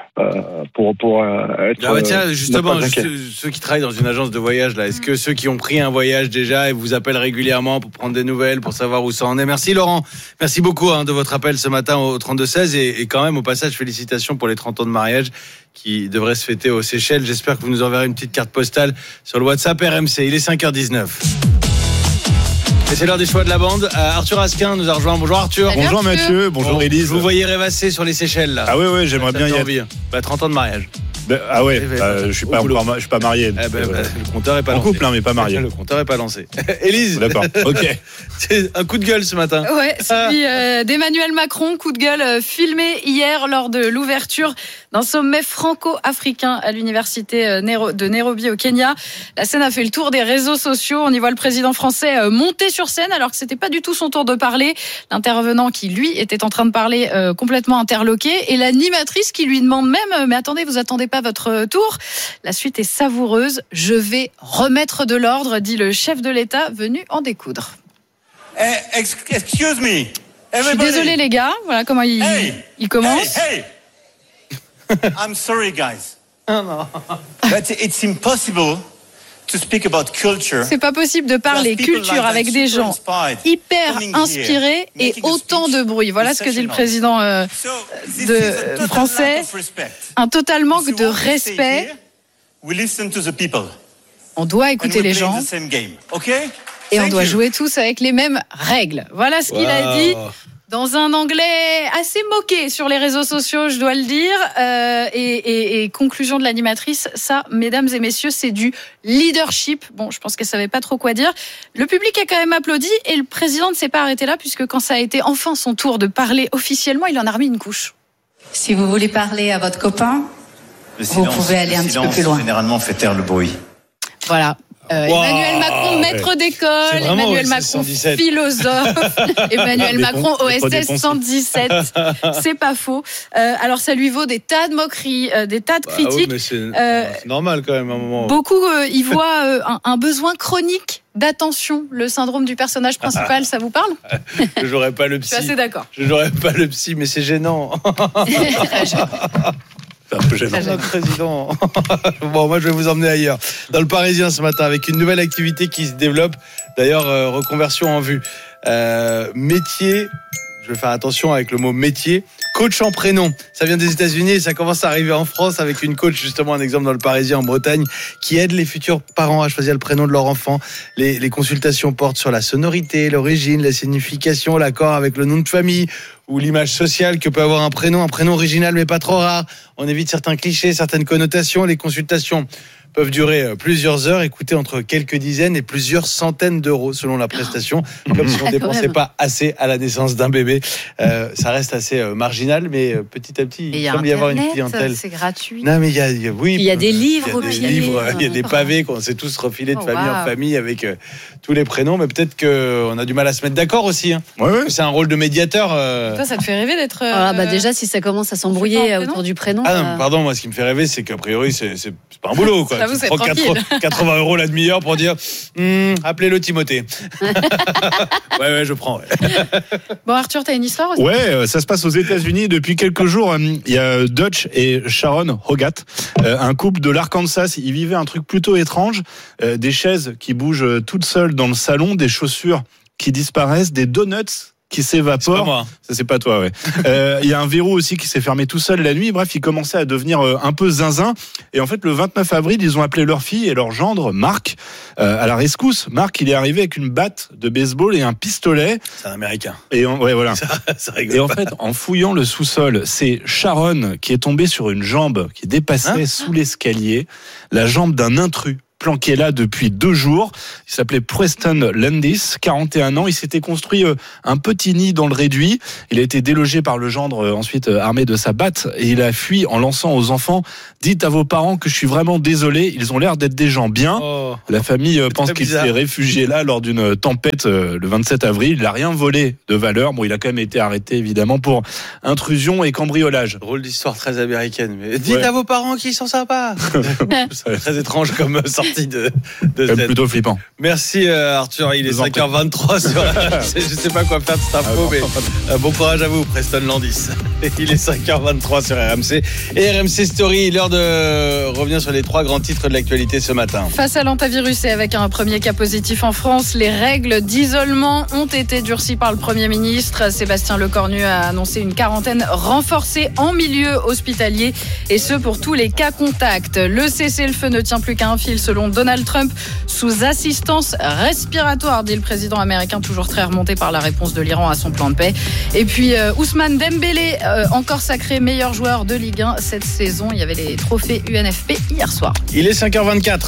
S25: pour être.
S1: Tiens, justement, ceux qui travaillent dans une agence de voyage, là, est-ce que ceux qui ont pris un voyage déjà et vous appellent régulièrement pour prendre des nouvelles, pour savoir où ça en est? Merci Laurent, merci beaucoup de votre appel ce matin au 32-16 et quand même au passage félicitations pour les 30 ans de mariage qui devraient se fêter aux Seychelles. J'espère que vous nous enverrez une petite carte postale sur le WhatsApp RMC. Il est 5h19. Et c'est l'heure des choix de la bande. Arthur Asquin nous a rejoint. Bonjour Arthur.
S7: Salut bonjour Arthur. Mathieu, bonjour Élise.
S1: Vous voyez rêvasser sur les Seychelles là.
S7: Ah oui, j'aimerais bien y être.
S1: 30 ans de mariage.
S7: Ah ouais, je suis pas marié.
S1: Le compteur est pas lancé.
S7: En couple, mais pas marié.
S1: Le compteur est pas lancé. Élise.
S7: D'accord. Ok.
S1: C'est un coup de gueule ce matin.
S3: Ouais, celui d'Emmanuel Macron, coup de gueule filmé hier lors de l'ouverture d'un sommet franco-africain à l'université de Nairobi au Kenya. La scène a fait le tour des réseaux sociaux. On y voit le président français monter sur scène alors que c'était pas du tout son tour de parler. L'intervenant qui lui était en train de parler complètement interloqué et l'animatrice qui lui demande même mais attendez, vous attendez pas votre tour? La suite est savoureuse. Je vais remettre de l'ordre, dit le chef de l'État venu en découdre.
S8: Excuse me.
S3: Je suis désolé les gars, voilà comment il commence.
S8: Hey. I'm sorry guys. But it's impossible to speak about culture.
S3: C'est pas possible de parler culture avec des gens hyper inspirés et autant de bruit. Voilà ce que dit le président français. Un total manque de respect. On doit écouter les gens. Et on doit jouer tous avec les mêmes règles. Voilà ce qu'il a dit. Dans un anglais assez moqué sur les réseaux sociaux, je dois le dire. Et conclusion de l'animatrice, ça, mesdames et messieurs, c'est du leadership. Bon, je pense qu'elle savait pas trop quoi dire. Le public a quand même applaudi et le président ne s'est pas arrêté là puisque quand ça a été enfin son tour de parler officiellement, il en a remis une couche.
S9: Si vous voulez parler à votre copain, vous pouvez aller un petit peu plus loin.
S8: Généralement, fait taire le bruit.
S3: Voilà. Emmanuel Macron, maître d'école, Emmanuel Macron, philosophe, Emmanuel Macron, OSS 117, c'est pas faux. Alors ça lui vaut des tas de moqueries, des tas de critiques.
S1: Mais c'est normal quand même à un moment.
S3: Beaucoup y voient un besoin chronique d'attention, le syndrome du personnage principal, ça vous parle?
S1: Je n'aurais pas le psy.
S3: Je suis assez d'accord.
S1: Je n'aurais pas le psy, mais c'est gênant.
S7: C'est un peu gênant.
S1: Notre président. Bon, moi je vais vous emmener ailleurs. Dans le Parisien ce matin avec une nouvelle activité qui se développe. D'ailleurs, reconversion en vue. Métier, je vais faire attention avec le mot métier. Coach en prénom. Ça vient des États-Unis et ça commence à arriver en France avec une coach, justement, un exemple dans le Parisien en Bretagne, qui aide les futurs parents à choisir le prénom de leur enfant. Les consultations portent sur la sonorité, l'origine, la signification, l'accord avec le nom de famille ou l'image sociale que peut avoir un prénom original mais pas trop rare. On évite certains clichés, certaines connotations. Les consultations peuvent durer plusieurs heures, coûter entre quelques dizaines et plusieurs centaines d'euros selon la prestation, comme si on ne dépensait pas assez à la naissance d'un bébé. Ça reste assez marginal, mais petit à petit, il semble y avoir une clientèle.
S3: C'est gratuit.
S1: Non, mais il
S4: y a des livres au pire.
S1: Il y a des pavés qu'on s'est tous refilés de famille en famille avec tous les prénoms, mais peut-être qu'on a du mal à se mettre d'accord aussi. Hein. Ouais. C'est un rôle de médiateur.
S3: Toi, ça te fait rêver d'être.
S4: Déjà, si ça commence à s'embrouiller autour du prénom.
S1: Non, pardon, moi, ce qui me fait rêver, c'est qu'a priori, c'est pas un boulot, quoi.
S3: J'avoue, c'est
S1: prends
S3: tranquille.
S1: 80 € la demi-heure pour dire appelez-le Timothée. ouais, je prends. Ouais.
S3: Bon, Arthur, t'as une histoire aussi?
S7: Ouais, ça se passe aux États-Unis depuis quelques jours. Il y a Dutch et Sharon Hogatt, un couple de l'Arkansas. Ils vivaient un truc plutôt étrange, des chaises qui bougent toutes seules dans le salon, des chaussures qui disparaissent, des donuts qui s'évaporent.
S1: C'est pas moi.
S7: Ça, c'est pas toi, ouais. Il y a un verrou aussi qui s'est fermé tout seul la nuit. Bref, ils commençaient à devenir un peu zinzin. Et en fait, le 29 avril, ils ont appelé leur fille et leur gendre, Marc, à la rescousse. Marc, il est arrivé avec une batte de baseball et un pistolet.
S1: C'est un Américain.
S7: Et ouais, voilà.
S1: Ça rigole
S7: et en
S1: pas.
S7: fait, en fouillant le sous-sol, c'est Sharon qui est tombée sur une jambe qui dépassait sous l'escalier, la jambe d'un intrus planqué là depuis 2 jours. Il s'appelait Preston Landis, 41 ans. Il s'était construit un petit nid dans le réduit. Il a été délogé par le gendre, ensuite armé de sa batte, et il a fui en lançant aux enfants: dites à vos parents que je suis vraiment désolé, ils ont l'air d'être des gens bien. La famille pense qu'il s'est réfugié là lors d'une tempête le 27 avril. Il n'a rien volé de valeur. Bon, il a quand même été arrêté évidemment pour intrusion et cambriolage.
S1: Drôle d'histoire très américaine. Mais dites à vos parents qu'ils sont sympas. C'est très étrange comme sortie de
S7: c'est plutôt flippant.
S1: Merci Arthur, il est 5h23 sur je sais pas quoi faire de cette info, mais bon courage à vous, Preston Landis. Il est 5h23 sur RMC et RMC Story. L'heure de revenir sur les 3 grands titres de l'actualité ce matin.
S3: Face à l'antivirus et avec un premier cas positif en France, les règles d'isolement ont été durcies par le Premier ministre. Sébastien Lecornu a annoncé une quarantaine renforcée en milieu hospitalier, et ce pour tous les cas contacts. Le cessez-le-feu ne tient plus qu'à un fil selon Donald Trump, sous assistance respiratoire, dit le président américain, toujours très remonté par la réponse de l'Iran à son plan de paix. Et puis Ousmane Dembélé, encore sacré meilleur joueur de Ligue 1 cette saison. Il y avait les trophées UNFP hier soir.
S1: Il est 5h24.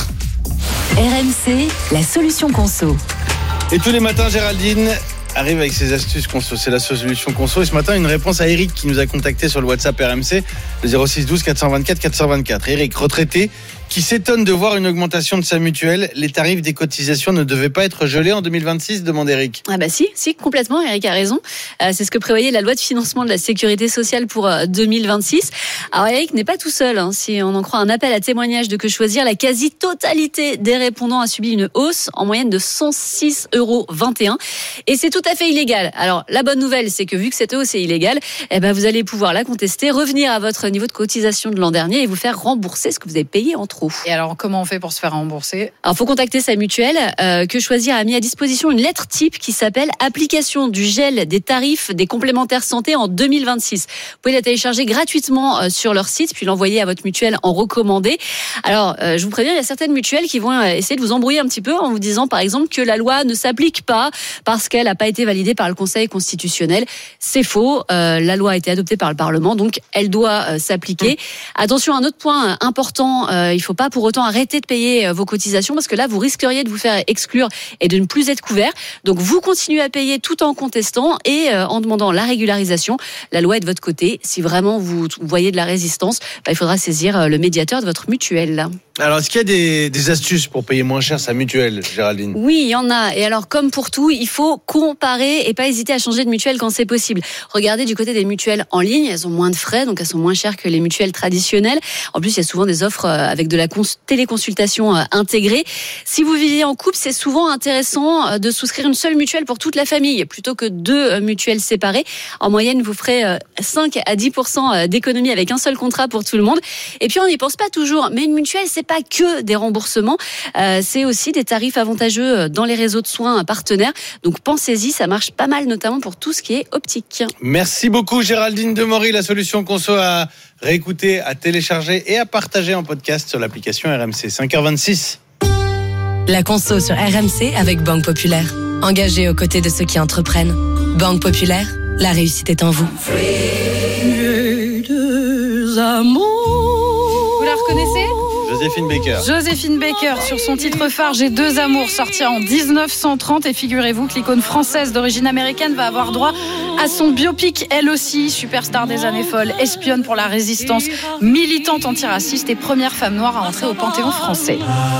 S20: RMC, la solution conso.
S1: Et tous les matins, Géraldine arrive avec ses astuces conso. C'est la solution conso. Et ce matin, une réponse à Eric qui nous a contacté sur le WhatsApp RMC, le 06 12 424 424. Eric, retraité, qui s'étonne de voir une augmentation de sa mutuelle. Les tarifs des cotisations ne devaient pas être gelés en 2026, demande Eric.
S4: Ah bah si, complètement, Eric a raison. C'est ce que prévoyait la loi de financement de la sécurité sociale pour 2026. Alors Eric n'est pas tout seul, si on en croit un appel à témoignage de Que Choisir, la quasi-totalité des répondants a subi une hausse en moyenne de 106,21 €. Et c'est tout à fait illégal. Alors la bonne nouvelle, c'est que vu que cette hausse est illégale, vous allez pouvoir la contester, revenir à votre niveau de cotisation de l'an dernier et vous faire rembourser ce que vous avez payé en trop.
S3: Et alors, comment on fait pour se faire rembourser?
S4: Alors, faut contacter sa mutuelle. Que Choisir a mis à disposition une lettre type qui s'appelle Application du gel des tarifs des complémentaires santé en 2026. Vous pouvez la télécharger gratuitement sur leur site, puis l'envoyer à votre mutuelle en recommandé. Alors, je vous préviens, il y a certaines mutuelles qui vont essayer de vous embrouiller un petit peu en vous disant, par exemple, que la loi ne s'applique pas parce qu'elle n'a pas été validée par le Conseil constitutionnel. C'est faux. La loi a été adoptée par le Parlement, donc elle doit s'appliquer. Attention, un autre point important, il faut pas pour autant arrêter de payer vos cotisations parce que là, vous risqueriez de vous faire exclure et de ne plus être couvert. Donc, vous continuez à payer tout en contestant et en demandant la régularisation. La loi est de votre côté. Si vraiment vous voyez de la résistance, il faudra saisir le médiateur de votre mutuelle.
S1: Alors, est-ce qu'il y a des astuces pour payer moins cher sa mutuelle, Géraldine?
S4: Oui, il y en a. Et alors, comme pour tout, il faut comparer et pas hésiter à changer de mutuelle quand c'est possible. Regardez du côté des mutuelles en ligne. Elles ont moins de frais, donc elles sont moins chères que les mutuelles traditionnelles. En plus, il y a souvent des offres avec de la téléconsultation intégrée. Si vous vivez en couple, c'est souvent intéressant de souscrire une seule mutuelle pour toute la famille plutôt que 2 mutuelles séparées. En moyenne, vous ferez 5 à 10% d'économie avec un seul contrat pour tout le monde. Et puis, on n'y pense pas toujours. Mais une mutuelle, c'est pas que des remboursements, c'est aussi des tarifs avantageux dans les réseaux de soins partenaires. Donc pensez-y, ça marche pas mal, notamment pour tout ce qui est optique.
S1: Merci beaucoup Géraldine Demory, la solution conso à réécouter, à télécharger et à partager en podcast sur l'application RMC. 5h26.
S20: La conso sur RMC avec Banque Populaire. Engagée aux côtés de ceux qui entreprennent. Banque Populaire, la réussite est en vous.
S3: Vous la reconnaissez ? Joséphine Baker sur son titre phare J'ai 2 amours, sorti en 1930. Et figurez-vous que l'icône française d'origine américaine va avoir droit à son biopic, elle aussi. Superstar des années folles, espionne pour la résistance, militante antiraciste et première femme noire à entrer au Panthéon français.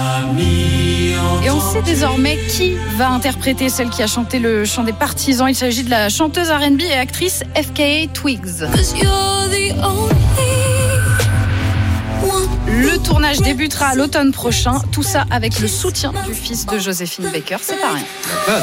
S3: Et on sait désormais qui va interpréter celle qui a chanté le chant des partisans. Il s'agit de la chanteuse R&B et actrice FKA Twigs. Le tournage débutera à l'automne prochain. Tout ça avec le soutien du fils de Joséphine Baker. C'est pas rien.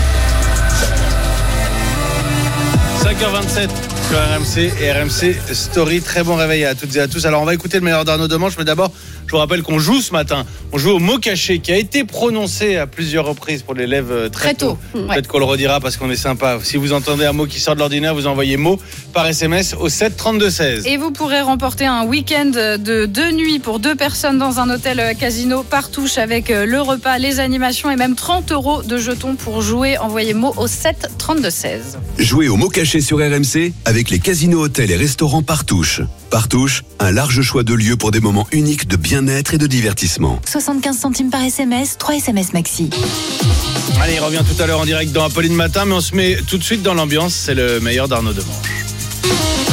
S1: 5h27 sur RMC et RMC Story. Très bon réveil à toutes et à tous. Alors on va écouter le meilleur d'Arnaud Demanche, mais d'abord je vous rappelle qu'on joue ce matin. On joue au mot caché qui a été prononcé à plusieurs reprises pour l'élève très tôt. Peut-être qu'on le redira parce qu'on est sympa. Si vous entendez un mot qui sort de l'ordinaire, vous envoyez mot par SMS au 7 32 16.
S3: Et vous pourrez remporter un week-end de 2 nuits pour 2 personnes dans un hôtel casino Partouche avec le repas, les animations et même 30 € de jetons pour jouer. Envoyez mot au 7 32 16.
S10: Jouez au mot caché sur RMC avec les casinos, hôtels et restaurants Partouche. Partouche, un large choix de lieux pour des moments uniques de bien-être et de divertissement.
S11: 75 centimes par SMS, 3 SMS maxi.
S1: Allez, il revient tout à l'heure en direct dans Apolline Matin, mais on se met tout de suite dans l'ambiance. C'est le meilleur d'Arnaud Demanche.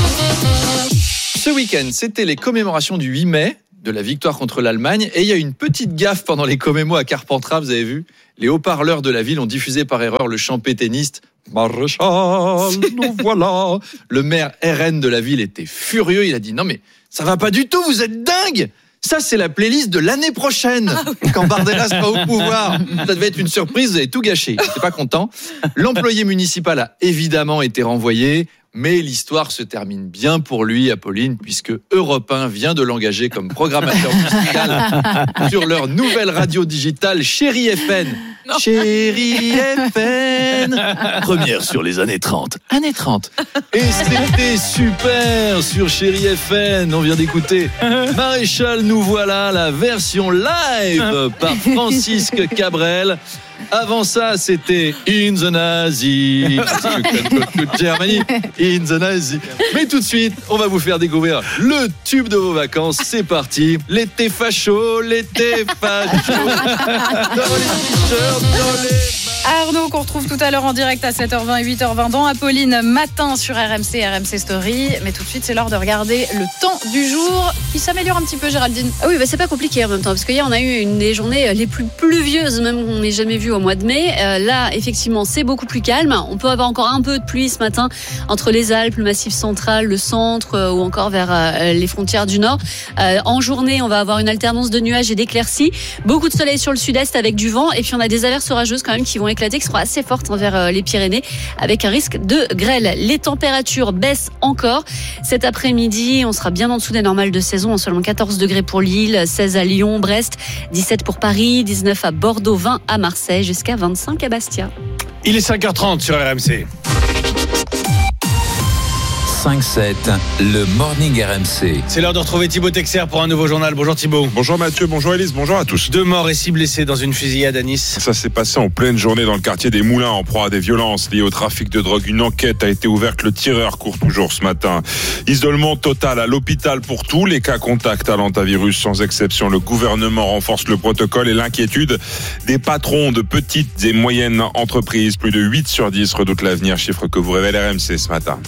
S12: Ce week-end, c'était les commémorations du 8 mai, de la victoire contre l'Allemagne. Et il y a une petite gaffe pendant les commémos à Carpentras, vous avez vu ? Les haut-parleurs de la ville ont diffusé par erreur le chant pétainiste « Maréchal, nous voilà ». Le maire RN de la ville était furieux. Il a dit « Non mais ça va pas du tout, vous êtes dingue ! Ça, c'est la playlist de l'année prochaine, quand Bardella sera au pouvoir. Ça devait être une surprise, vous avez tout gâché. Il n'était pas content. L'employé municipal a évidemment été renvoyé. Mais l'histoire se termine bien pour lui, Apolline, puisque Europe 1 vient de l'engager comme programmateur musical sur leur nouvelle radio digitale Chérie FN. Non. Chérie FN. Première sur les années 30. Années 30. Et c'était super sur Chérie FN. On vient d'écouter Maréchal, nous voilà, la version live par Francisque Cabrel. Avant ça, c'était In the Nazi. Germany, In the Nazi. Mais tout de suite, on va vous faire découvrir le tube de vos vacances. C'est parti. L'été facho, l'été facho. Dans les t-shirts, dans les...
S3: Arnaud, qu'on retrouve tout à l'heure en direct à 7h20 et 8h20 dans Apolline Matin sur RMC, RMC Story. Mais tout de suite, c'est l'heure de regarder le temps du jour qui s'améliore un petit peu, Géraldine.
S4: Ah oui, c'est pas compliqué en même temps, parce qu'hier, on a eu une des journées les plus pluvieuses, même qu'on n'ait jamais vu au mois de mai. Là, effectivement, c'est beaucoup plus calme. On peut avoir encore un peu de pluie ce matin entre les Alpes, le Massif central, le centre ou encore vers les frontières du Nord. En journée, on va avoir une alternance de nuages et d'éclaircies. Beaucoup de soleil sur le sud-est avec du vent. Et puis, on a des averses orageuses quand même qui vont éclater, qui seront assez fortes envers les Pyrénées, avec un risque de grêle. Les températures baissent encore. Cet après-midi, on sera bien en dessous des normales de saison, seulement 14 degrés pour Lille, 16 à Lyon, Brest, 17 pour Paris, 19 à Bordeaux, 20 à Marseille, jusqu'à 25 à Bastia.
S1: Il est 5h30 sur RMC.
S5: 5-7, le Morning RMC.
S1: C'est l'heure de retrouver Thibaut Texer pour un nouveau journal. Bonjour Thibaut.
S16: Bonjour Mathieu, bonjour Élise, bonjour à tous.
S1: 2 morts et 6 blessés dans une fusillade à Nice.
S16: Ça s'est passé en pleine journée dans le quartier des Moulins, en proie à des violences liées au trafic de drogue. Une enquête a été ouverte, le tireur court toujours ce matin. Isolement total à l'hôpital pour tous les cas contacts à l'hantavirus, sans exception. Le gouvernement renforce le protocole et l'inquiétude des patrons de petites et moyennes entreprises. Plus de 8 sur 10 redoutent l'avenir, chiffre que vous révèle RMC ce matin.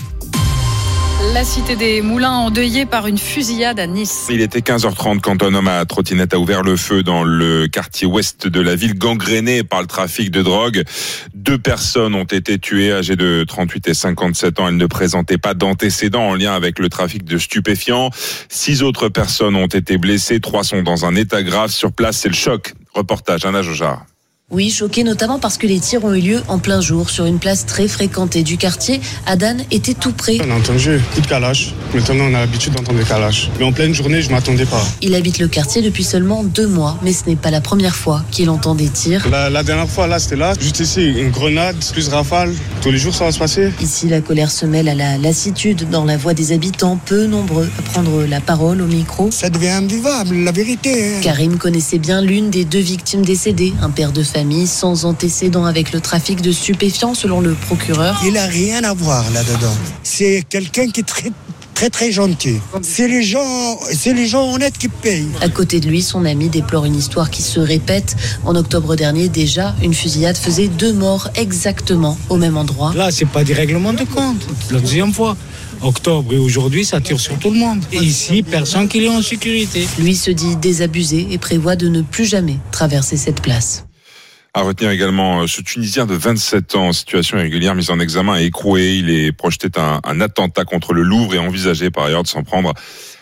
S3: La cité des Moulins endeuillée par une fusillade à Nice.
S16: Il était 15h30 quand un homme à trottinette a ouvert le feu dans le quartier ouest de la ville, gangréné par le trafic de drogue. 2 personnes ont été tuées, âgées de 38 et 57 ans. Elles ne présentaient pas d'antécédents en lien avec le trafic de stupéfiants. 6 autres personnes ont été blessées. 3 sont dans un état grave. Sur place, c'est le choc. Reportage Anna Jojar.
S11: Oui, choqué notamment parce que les tirs ont eu lieu en plein jour sur une place très fréquentée du quartier. Adan était tout près.
S13: On a entendu coup de calache. Maintenant, on a l'habitude d'entendre des calaches. Mais en pleine journée, je ne m'attendais pas.
S11: Il habite le quartier depuis seulement 2 mois, mais ce n'est pas la première fois qu'il entend des tirs.
S13: La dernière fois, là, c'était là. Juste ici, une grenade, plus rafale. Tous les jours, ça va se passer.
S11: Ici, la colère se mêle à la lassitude dans la voix des habitants, peu nombreux à prendre la parole au micro.
S15: Ça devient invivable, la vérité.
S11: Karim connaissait bien l'une des 2 victimes décédées, un père de famille sans antécédents avec le trafic de stupéfiants, selon le procureur.
S15: Il n'a rien à voir là-dedans. C'est quelqu'un qui est très gentil. C'est les gens honnêtes qui payent.
S11: À côté de lui, son ami déplore une histoire qui se répète. En octobre dernier, déjà, une fusillade faisait 2 morts exactement au même endroit.
S15: Là, c'est pas des règlements de compte. La deuxième fois. Octobre et aujourd'hui, ça tire sur tout le monde. Et ici, personne qui est en sécurité.
S11: Lui se dit désabusé et prévoit de ne plus jamais traverser cette place.
S16: À retenir également ce Tunisien de 27 ans en situation irrégulière mis en examen et écroué. Il est projeté un attentat contre le Louvre et envisagé par ailleurs de s'en prendre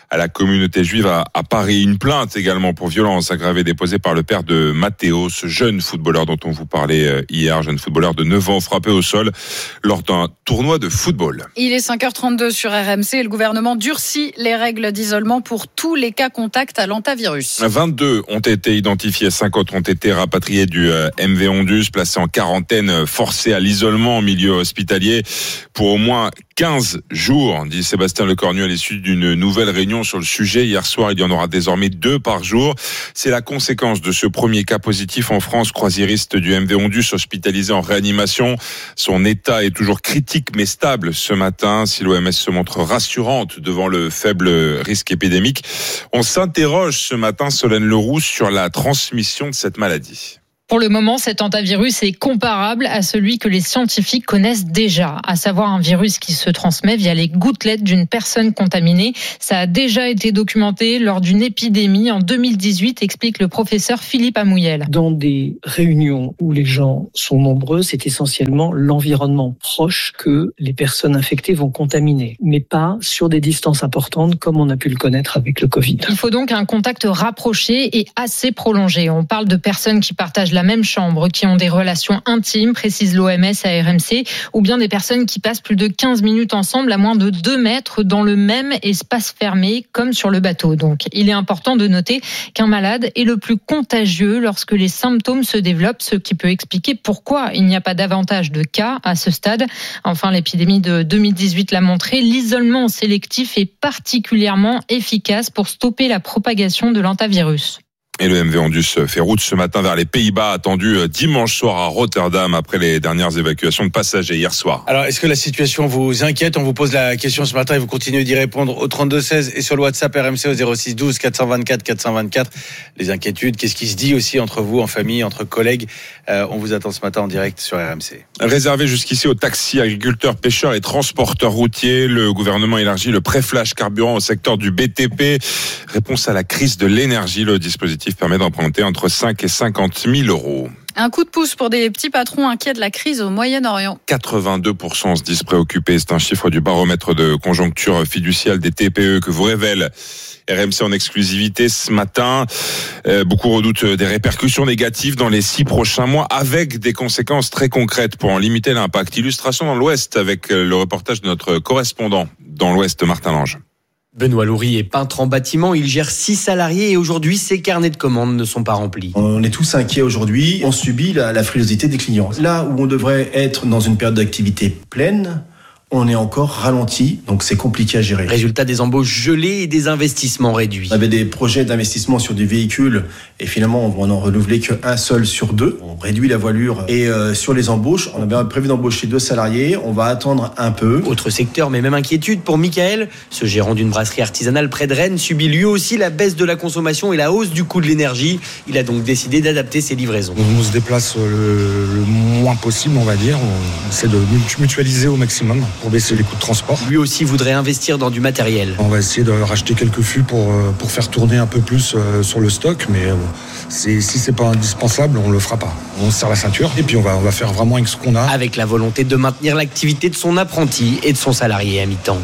S16: à la communauté juive à Paris. Une plainte également pour violence aggravée déposée par le père de Matteo, ce jeune footballeur dont on vous parlait hier, jeune footballeur de 9 ans frappé au sol lors d'un tournoi de football.
S3: Il est 5h32 sur RMC et le gouvernement durcit les règles d'isolement pour tous les cas contacts à l'antavirus.
S16: 22 ont été identifiés, 5 autres ont été rapatriés du MV Ondus, placés en quarantaine forcée à l'isolement en milieu hospitalier pour au moins 15 jours, dit Sébastien Lecornu à l'issue d'une nouvelle réunion sur le sujet. Hier soir, il y en aura désormais 2 par jour. C'est la conséquence de ce premier cas positif en France, croisiériste du MV Ondus hospitalisé en réanimation. Son état est toujours critique mais stable ce matin. Si l'OMS se montre rassurante devant le faible risque épidémique, on s'interroge ce matin, Solène Leroux, sur la transmission de cette maladie.
S6: Pour le moment, cet hantavirus est comparable à celui que les scientifiques connaissent déjà, à savoir un virus qui se transmet via les gouttelettes d'une personne contaminée. Ça a déjà été documenté lors d'une épidémie en 2018, explique le professeur Philippe Amouyel.
S14: Dans des réunions où les gens sont nombreux, c'est essentiellement l'environnement proche que les personnes infectées vont contaminer, mais pas sur des distances importantes comme on a pu le connaître avec le Covid.
S6: Il faut donc un contact rapproché et assez prolongé. On parle de personnes qui partagent la même chambre, qui ont des relations intimes, précise l'OMS à RMC, ou bien des personnes qui passent plus de 15 minutes ensemble à moins de 2 mètres dans le même espace fermé, comme sur le bateau. Donc, il est important de noter qu'un malade est le plus contagieux lorsque les symptômes se développent, ce qui peut expliquer pourquoi il n'y a pas davantage de cas à ce stade. Enfin, l'épidémie de 2018 l'a montré, l'isolement sélectif est particulièrement efficace pour stopper la propagation de l'hantavirus.
S16: Et le MV Ondus fait route ce matin vers les Pays-Bas, attendu dimanche soir à Rotterdam après les dernières évacuations de passagers hier soir.
S1: Alors, est-ce que la situation vous inquiète ? On vous pose la question ce matin et vous continuez d'y répondre au 32-16 et sur le WhatsApp RMC au 06-12 424 424. Les inquiétudes, qu'est-ce qui se dit aussi entre vous, en famille, entre collègues ? On vous attend ce matin en direct sur RMC.
S16: Réservé jusqu'ici aux taxis, agriculteurs, pêcheurs et transporteurs routiers, le gouvernement élargit le pré-flash carburant au secteur du BTP. Réponse à la crise de l'énergie, le dispositif permet d'emprunter entre 5 et 50 000 euros.
S3: Un coup de pouce pour des petits patrons inquiets de la crise au Moyen-Orient.
S16: 82% se disent préoccupés. C'est un chiffre du baromètre de conjoncture fiduciale des TPE que vous révèle RMC en exclusivité ce matin. Beaucoup redoutent des répercussions négatives dans les 6 prochains mois avec des conséquences très concrètes pour en limiter l'impact. Illustration dans l'Ouest avec le reportage de notre correspondant dans l'Ouest, Martin Lange.
S17: Benoît Loury est peintre en bâtiment, il gère 6 salariés et aujourd'hui ses carnets de commandes ne sont pas remplis.
S18: On est tous inquiets aujourd'hui, on subit la frilosité des clients. Là où on devrait être dans une période d'activité pleine, on est encore ralenti, donc c'est compliqué à gérer.
S17: Résultat, des embauches gelées et des investissements réduits.
S18: On avait des projets d'investissement sur des véhicules et finalement on n'en renouvelait qu'un seul sur 2. On réduit la voilure et sur les embauches, on avait prévu d'embaucher 2 salariés, on va attendre un peu.
S17: Autre secteur, mais même inquiétude pour Michael. Ce gérant d'une brasserie artisanale près de Rennes subit lui aussi la baisse de la consommation et la hausse du coût de l'énergie. Il a donc décidé d'adapter ses livraisons.
S19: On se déplace le moins possible, on va dire. On essaie de mutualiser au maximum pour baisser les coûts de transport.
S17: Lui aussi voudrait investir dans du matériel.
S19: On va essayer de racheter quelques fûts pour faire tourner un peu plus sur le stock, mais si c'est pas indispensable, on le fera pas. On se serre la ceinture et puis on va faire vraiment avec ce qu'on a.
S17: Avec la volonté de maintenir l'activité de son apprenti et de son salarié à mi-temps.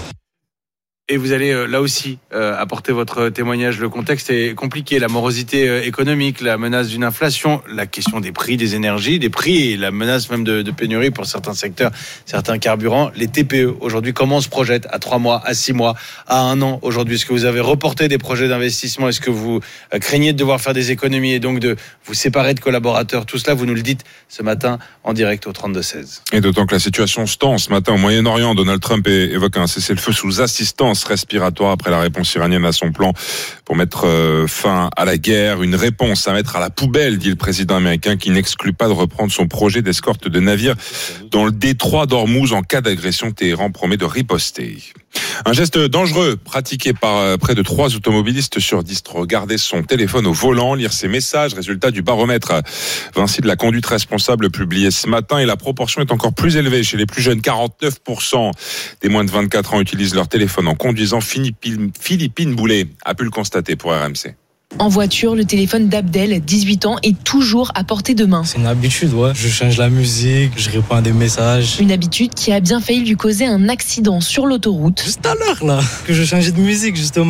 S1: Et vous allez là aussi apporter votre témoignage. Le contexte est compliqué, la morosité économique, la menace d'une inflation, la question des prix des énergies, des prix et la menace même de pénurie pour certains secteurs, certains carburants. Les TPE, aujourd'hui, comment on se projette à 3 mois, à 6 mois, à 1 an aujourd'hui? Est-ce que vous avez reporté des projets d'investissement? Est-ce que vous craignez de devoir faire des économies et donc de vous séparer de collaborateurs? Tout cela, vous nous le dites ce matin en direct au 32-16.
S16: Et d'autant que la situation se tend ce matin au Moyen-Orient. Donald Trump évoque un cessez-le-feu sous assistance respiratoire après la réponse iranienne à son plan pour mettre fin à la guerre. Une réponse à mettre à la poubelle, dit le président américain, qui n'exclut pas de reprendre son projet d'escorte de navires dans le détroit d'Ormuz en cas d'agression. Téhéran promet de riposter. Un geste dangereux pratiqué par près de 3 automobilistes sur 10. Regarder son téléphone au volant, lire ses messages, résultat du baromètre Vinci de la conduite responsable publié ce matin, et la proportion est encore plus élevée chez les plus jeunes. 49% des moins de 24 ans utilisent leur téléphone en conduisant. Philippine Boulet a pu le constater pour RMC.
S26: En voiture, le téléphone d'Abdel, 18 ans, est toujours à portée de main.
S27: C'est une habitude, ouais. Je change la musique, je réponds à des messages.
S26: Une habitude qui a bien failli lui causer un accident sur l'autoroute.
S27: Juste à l'heure, là, que je changeais de musique, justement.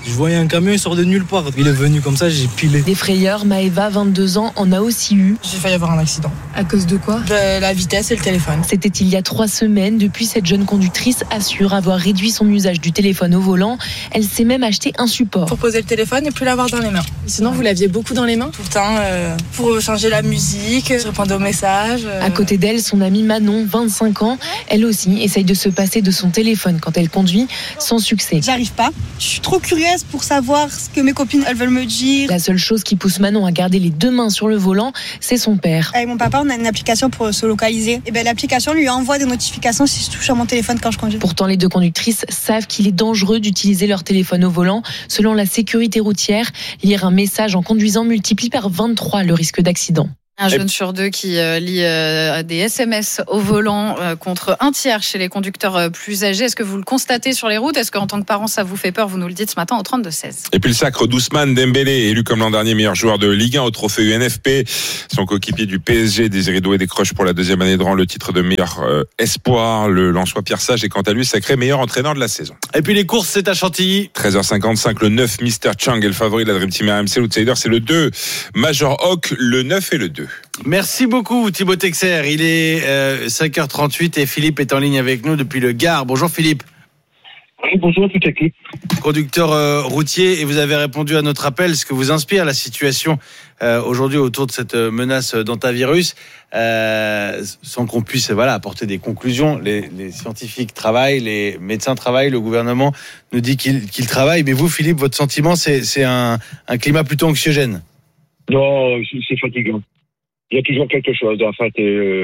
S27: Je voyais un camion, il sort de nulle part. Il est venu comme ça, j'ai pilé.
S26: Des frayeurs, Maëva, 22 ans, en a aussi eu.
S2: J'ai failli avoir un accident.
S26: À cause de quoi ?
S2: De la vitesse et le téléphone.
S26: C'était il y a 3 semaines. Depuis, cette jeune conductrice assure avoir réduit son usage du téléphone au volant. Elle s'est même acheté un support.
S2: Pour poser le téléphone et plus l'avoir dans les mains. Sinon, vous l'aviez beaucoup dans les mains ? Tout le temps, pour changer la musique, répondre aux messages.
S26: À côté d'elle, son amie Manon, 25 ans. Elle aussi essaye de se passer de son téléphone quand elle conduit, sans succès.
S9: J'arrive pas. Je suis trop curieuse pour savoir ce que mes copines elles veulent me dire.
S26: La seule chose qui pousse Manon à garder les 2 mains sur le volant, c'est son père.
S9: Avec mon papa, on a une application pour se localiser. Et l'application lui envoie des notifications si je touche à mon téléphone quand je conduis.
S26: Pourtant, les 2 conductrices savent qu'il est dangereux d'utiliser leur téléphone au volant. Selon la sécurité routière, lire un message en conduisant multiplie par 23 le risque d'accident.
S3: Un jeune sur 2 qui lit des SMS au volant contre 1 tiers chez les conducteurs plus âgés. Est-ce que vous le constatez sur les routes ? Est-ce qu'en tant que parent, ça vous fait peur ? Vous nous le dites ce matin au 32-16.
S16: Et puis le sacre d'Ousmane Dembélé, élu comme l'an dernier meilleur joueur de Ligue 1 au trophée UNFP. Son coéquipier du PSG, Désiré Doué, décroche pour la 2e année de rang le titre de meilleur espoir. Le Lensois Pierre Sage est quant à lui sacré meilleur entraîneur de la saison.
S1: Et puis les courses, c'est à Chantilly.
S16: 13h55, le 9, Mr. Chang est le favori de la Dream Team RMC. L'outsider, c'est le 2, Major Hawk, le 9 et le 2.
S1: Merci beaucoup Thibaut Texer. Il est 5h38 et Philippe est en ligne avec nous depuis le Gard. Bonjour Philippe.
S21: Oui, bonjour toute l'équipe.
S1: Conducteur routier, et vous avez répondu à notre appel. Ce que vous inspire la situation aujourd'hui autour de cette menace d'hantavirus, sans qu'on puisse apporter des conclusions. Les scientifiques travaillent, les médecins travaillent, le gouvernement nous dit qu'il travaille. Mais vous Philippe, votre sentiment, c'est un climat plutôt anxiogène?
S21: Non, c'est fatigant. Il y a toujours quelque chose. En fait,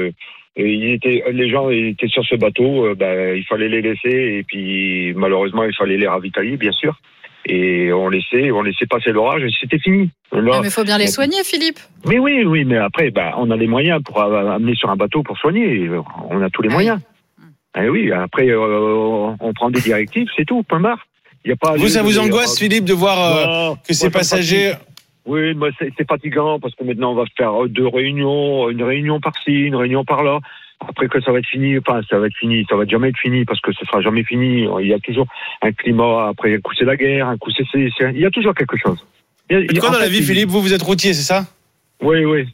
S21: les gens étaient sur ce bateau, il fallait les laisser et puis malheureusement il fallait les ravitailler, bien sûr. Et on laissait passer l'orage et c'était fini. Là,
S3: mais il faut bien les soigner, Philippe.
S21: Mais oui, mais après, on a les moyens pour amener sur un bateau pour soigner. On a tous les moyens. Et oui, après, on prend des directives, c'est tout, point barre. Il y a pas.
S1: Ça vous angoisse, Philippe, de voir que ces passagers.
S21: Oui, mais c'est fatigant parce que maintenant on va faire 2 réunions, une réunion par-ci, une réunion par-là. Après que ça va être fini, ça va jamais être fini parce que ce sera jamais fini. Il y a toujours un climat, après un coup c'est la guerre, un coup il y a toujours quelque chose.
S1: Et quoi dans la vie, Philippe, vous êtes routier, c'est ça?
S21: Oui.
S1: Ouais.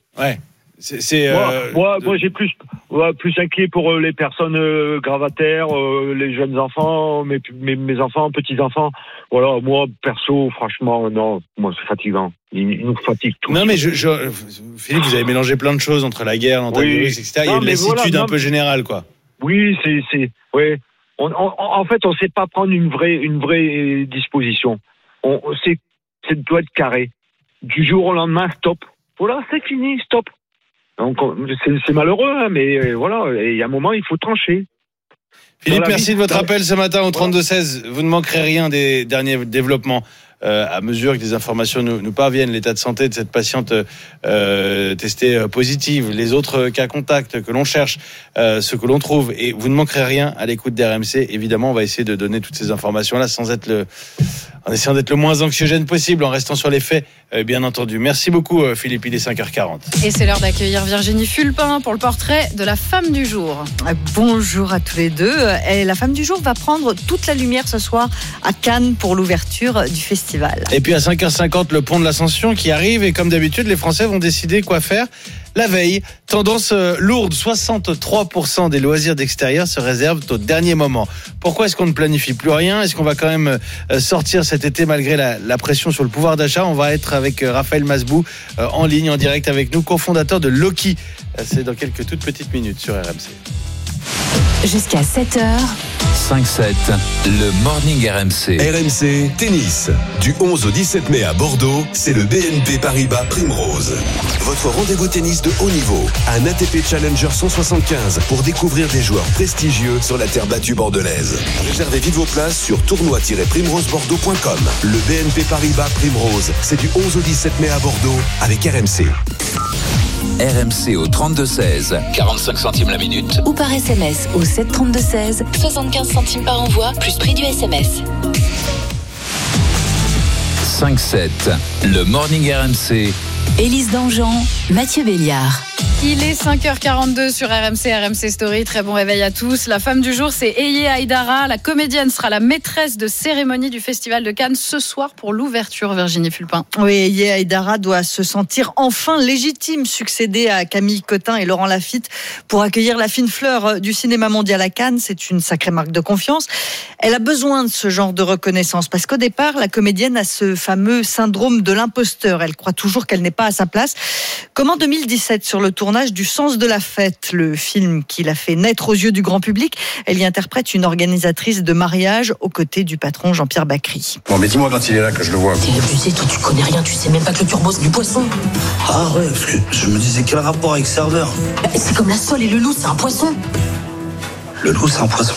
S21: Moi, j'ai plus inquiet pour les personnes gravataires, les jeunes enfants, mes enfants, petits-enfants. Voilà, moi, perso, franchement, non, moi, c'est fatigant. Il nous fatigue tout.
S1: Non, mais Philippe, vous avez mélangé plein de choses entre la guerre, l'hantavirus, etc. Il y a une lassitude un peu générale, quoi.
S21: Oui, ouais. En fait, on sait pas prendre une vraie disposition. Ça doit être carré. Du jour au lendemain, stop. Voilà, c'est fini, stop. Donc, c'est malheureux, mais voilà, il y a un moment, il faut trancher.
S1: Philippe, merci de votre appel ce matin au 32-16. Vous ne manquerez rien des derniers développements. À mesure que des informations nous parviennent, l'état de santé de cette patiente testée positive, les autres cas contacts que l'on cherche, ce que l'on trouve, et vous ne manquerez rien à l'écoute d'RMC. Évidemment, on va essayer de donner toutes ces informations-là en essayant d'être le moins anxiogène possible, en restant sur les faits, bien entendu. Merci beaucoup, Philippe. Il est 5h40.
S3: Et c'est l'heure d'accueillir Virginie Fulpin pour le portrait de la femme du jour.
S22: Bonjour à tous les deux. Et la femme du jour va prendre toute la lumière ce soir à Cannes pour l'ouverture du festival.
S1: Et puis à 5h50, le pont de l'Ascension qui arrive, et comme d'habitude, les Français vont décider quoi faire la veille. Tendance lourde, 63% des loisirs d'extérieur se réservent au dernier moment. Pourquoi est-ce qu'on ne planifie plus rien? Est-ce qu'on va quand même sortir cet été malgré la pression sur le pouvoir d'achat? On va être avec Raphaël Masbou en ligne, en direct avec nous, cofondateur de Loki. C'est dans quelques toutes petites minutes sur RMC.
S20: Jusqu'à 7h.
S5: 5-7, le Morning RMC.
S10: RMC Tennis. Du 11 au 17 mai à Bordeaux, c'est le BNP Paribas Primrose. Votre rendez-vous tennis de haut niveau. Un ATP Challenger 175 pour découvrir des joueurs prestigieux sur la terre battue bordelaise. Réservez vite vos places sur tournoi-primerosebordeaux.com. Le BNP Paribas Primrose, c'est du 11 au 17 mai à Bordeaux avec RMC.
S5: RMC au 32-16, 45 centimes la minute.
S20: Ou par SMS au 732-16, 75 centimes par envoi, plus prix du SMS.
S5: 5-7, le Morning RMC.
S20: Élise Dangean, Mathieu Béliard.
S3: Il est 5h42 sur RMC Story. Très bon réveil à tous. La femme du jour, c'est Eye Haïdara. La comédienne sera la maîtresse de cérémonie du Festival de Cannes ce soir pour l'ouverture. Virginie Fulpin.
S22: Oui, Eye Haïdara doit se sentir enfin légitime, succéder à Camille Cotin et Laurent Lafitte pour accueillir la fine fleur du cinéma mondial à Cannes. C'est une sacrée marque de confiance. Elle a besoin de ce genre de reconnaissance parce qu'au départ, la comédienne a ce fameux syndrome de l'imposteur. Elle croit toujours qu'elle n'est pas à sa place. Comme en 2017 sur le tournage du Sens de la fête, le film qui l'a fait naître aux yeux du grand public. Elle y interprète une organisatrice de mariage aux côtés du patron Jean-Pierre Bacry.
S4: Bon, mais dis-moi quand il est là que je le vois.
S7: T'es abusé, toi tu connais rien, tu sais même pas que le turbo c'est du poisson.
S4: Ah ouais, parce que je me disais quel rapport avec serveur.
S7: C'est comme la sole et le loup, c'est un poisson.
S4: Le loup c'est un poisson.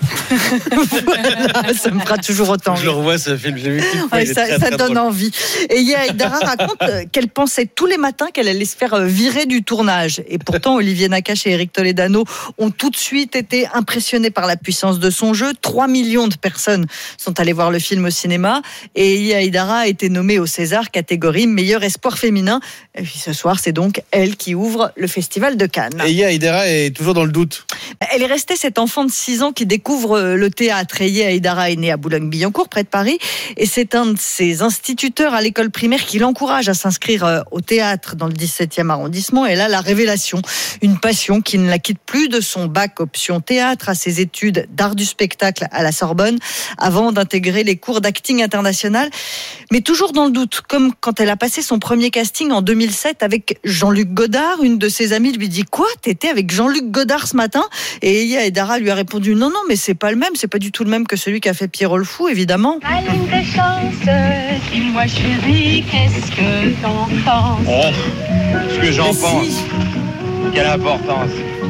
S22: Voilà, ça me fera toujours autant.
S1: Je le revois ce film, j'ai vu
S22: ça donne envie. Et Eye Haïdara raconte qu'elle pensait tous les matins qu'elle allait se faire virer du tournage. Et pourtant, Olivier Nakache et Eric Toledano ont tout de suite été impressionnés par la puissance de son jeu. 3 millions de personnes sont allées voir le film au cinéma. Et Eye Haïdara a été nommée au César catégorie meilleur espoir féminin. Et puis ce soir, c'est donc elle qui ouvre le Festival de Cannes.
S1: Et Eye Haïdara est toujours dans le doute.
S22: Elle est restée cette enfant de 6 ans qui découvre le théâtre. Eye Haïdara est née à Boulogne-Billancourt, près de Paris, et c'est un de ses instituteurs à l'école primaire qui l'encourage à s'inscrire au théâtre dans le 17e arrondissement. Et là, la révélation, une passion qui ne la quitte plus, de son bac option théâtre à ses études d'art du spectacle à la Sorbonne, avant d'intégrer les cours d'acting international. Mais toujours dans le doute, comme quand elle a passé son premier casting en 2007 avec Jean-Luc Godard. Une de ses amies lui dit « Quoi, t'étais avec Jean-Luc Godard ce matin ?» Et Eye Haïdara lui a répondu « Non, mais c'est pas le même, c'est pas du tout le même que celui qui a fait Pierrot le Fou, évidemment. »
S8: Ma ligne de chance, dis-moi chérie, qu'est-ce que t'en penses?
S4: Ce que j'en pense. Quelle importance.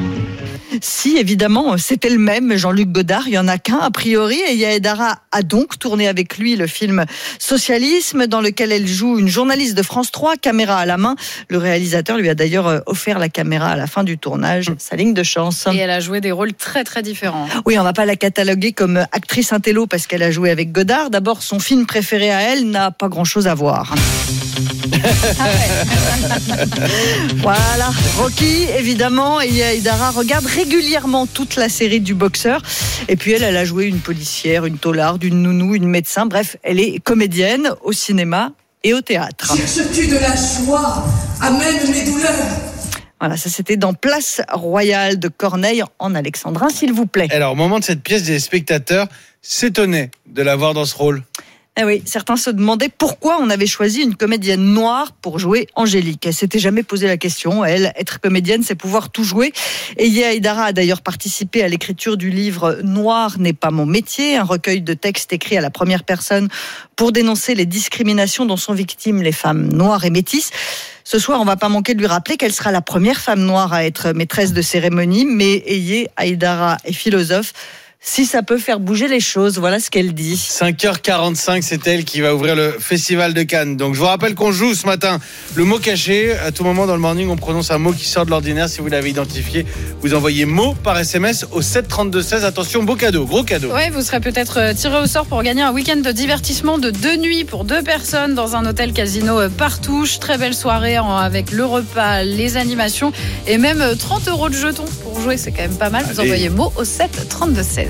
S22: Si, évidemment, c'était le même, Jean-Luc Godard, il n'y en a qu'un a priori. Et Eye Haïdara a donc tourné avec lui le film Socialisme, dans lequel elle joue une journaliste de France 3, caméra à la main. Le réalisateur lui a d'ailleurs offert la caméra à la fin du tournage, sa ligne de chance.
S3: Et elle a joué des rôles très très différents.
S22: Oui, on ne va pas la cataloguer comme actrice intello parce qu'elle a joué avec Godard. D'abord, son film préféré à elle n'a pas grand-chose à voir. Voilà, Rocky, évidemment. Et Eye Haïdara regarde régulièrement toute la série du boxeur. Et puis elle a joué une policière, une taularde, une nounou, une médecin. Bref, elle est comédienne au cinéma et au théâtre.
S8: Cherches-tu de la joie? Amène mes douleurs.
S22: Voilà, ça c'était dans Place Royale de Corneille en alexandrin, s'il vous plaît.
S1: Alors, au moment de cette pièce, des spectateurs s'étonnaient de la voir dans ce rôle.
S22: Eh oui, certains se demandaient pourquoi on avait choisi une comédienne noire pour jouer Angélique. Elle s'était jamais posé la question. Elle, être comédienne, c'est pouvoir tout jouer. Et Eye Haïdara a d'ailleurs participé à l'écriture du livre Noir n'est pas mon métier, un recueil de textes écrits à la première personne pour dénoncer les discriminations dont sont victimes les femmes noires et métisses. Ce soir, on va pas manquer de lui rappeler qu'elle sera la première femme noire à être maîtresse de cérémonie, mais Eye Haïdara est philosophe. Si ça peut faire bouger les choses, voilà ce qu'elle dit.
S1: 5h45, c'est elle qui va ouvrir le Festival de Cannes. Donc je vous rappelle qu'on joue ce matin le mot caché. À tout moment dans le morning, on prononce un mot qui sort de l'ordinaire. Si vous l'avez identifié, vous envoyez mot par SMS au 732-16. Attention, beau cadeau, gros cadeau.
S3: Oui, vous serez peut-être tiré au sort pour gagner un week-end de divertissement de 2 nuits pour 2 personnes dans un hôtel casino Partouche. Très belle soirée avec le repas, les animations et même 30 € de jetons pour jouer. C'est quand même pas mal. Vous envoyez mot au 732-16.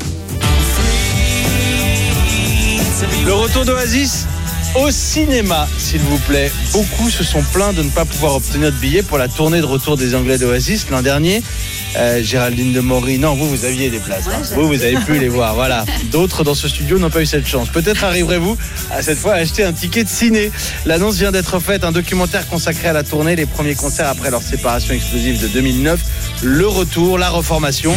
S1: Le retour d'Oasis au cinéma, s'il vous plaît. Beaucoup se sont plaints de ne pas pouvoir obtenir de billets pour la tournée de retour des Anglais d'Oasis l'an dernier. Géraldine de Maury, non, vous aviez des places. Hein. Vous avez pu les voir. Voilà. D'autres dans ce studio n'ont pas eu cette chance. Peut-être arriverez-vous à cette fois à acheter un ticket de ciné. L'annonce vient d'être faite. Un documentaire consacré à la tournée, les premiers concerts après leur séparation explosive de 2009. Le retour, la reformation.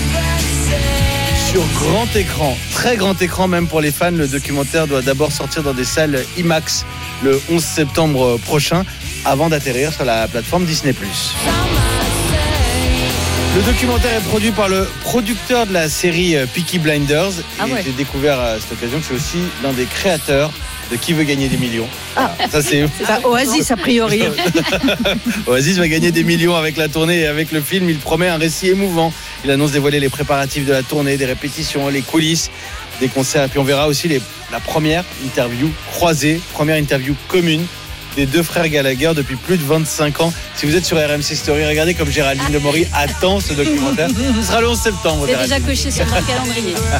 S1: Sur grand écran, très grand écran même pour les fans, le documentaire doit d'abord sortir dans des salles IMAX le 11 septembre prochain avant d'atterrir sur la plateforme Disney+. Le documentaire est produit par le producteur de la série Peaky Blinders. J'ai découvert à cette occasion que c'est aussi l'un des créateurs de Qui veut gagner des millions. Ça c'est
S22: Oasis a priori.
S1: Oasis va gagner des millions avec la tournée et avec le film. Il promet un récit émouvant. Il annonce dévoiler les préparatifs de la tournée, des répétitions, les coulisses, des concerts. Et puis on verra aussi la première interview croisée, première interview commune des deux frères Gallagher depuis plus de 25 ans. Si vous êtes sur RMC Story, regardez comme Géraldine Demory attend ce documentaire. Ce sera le 11 septembre.
S11: C'est déjà coché sur mon calendrier.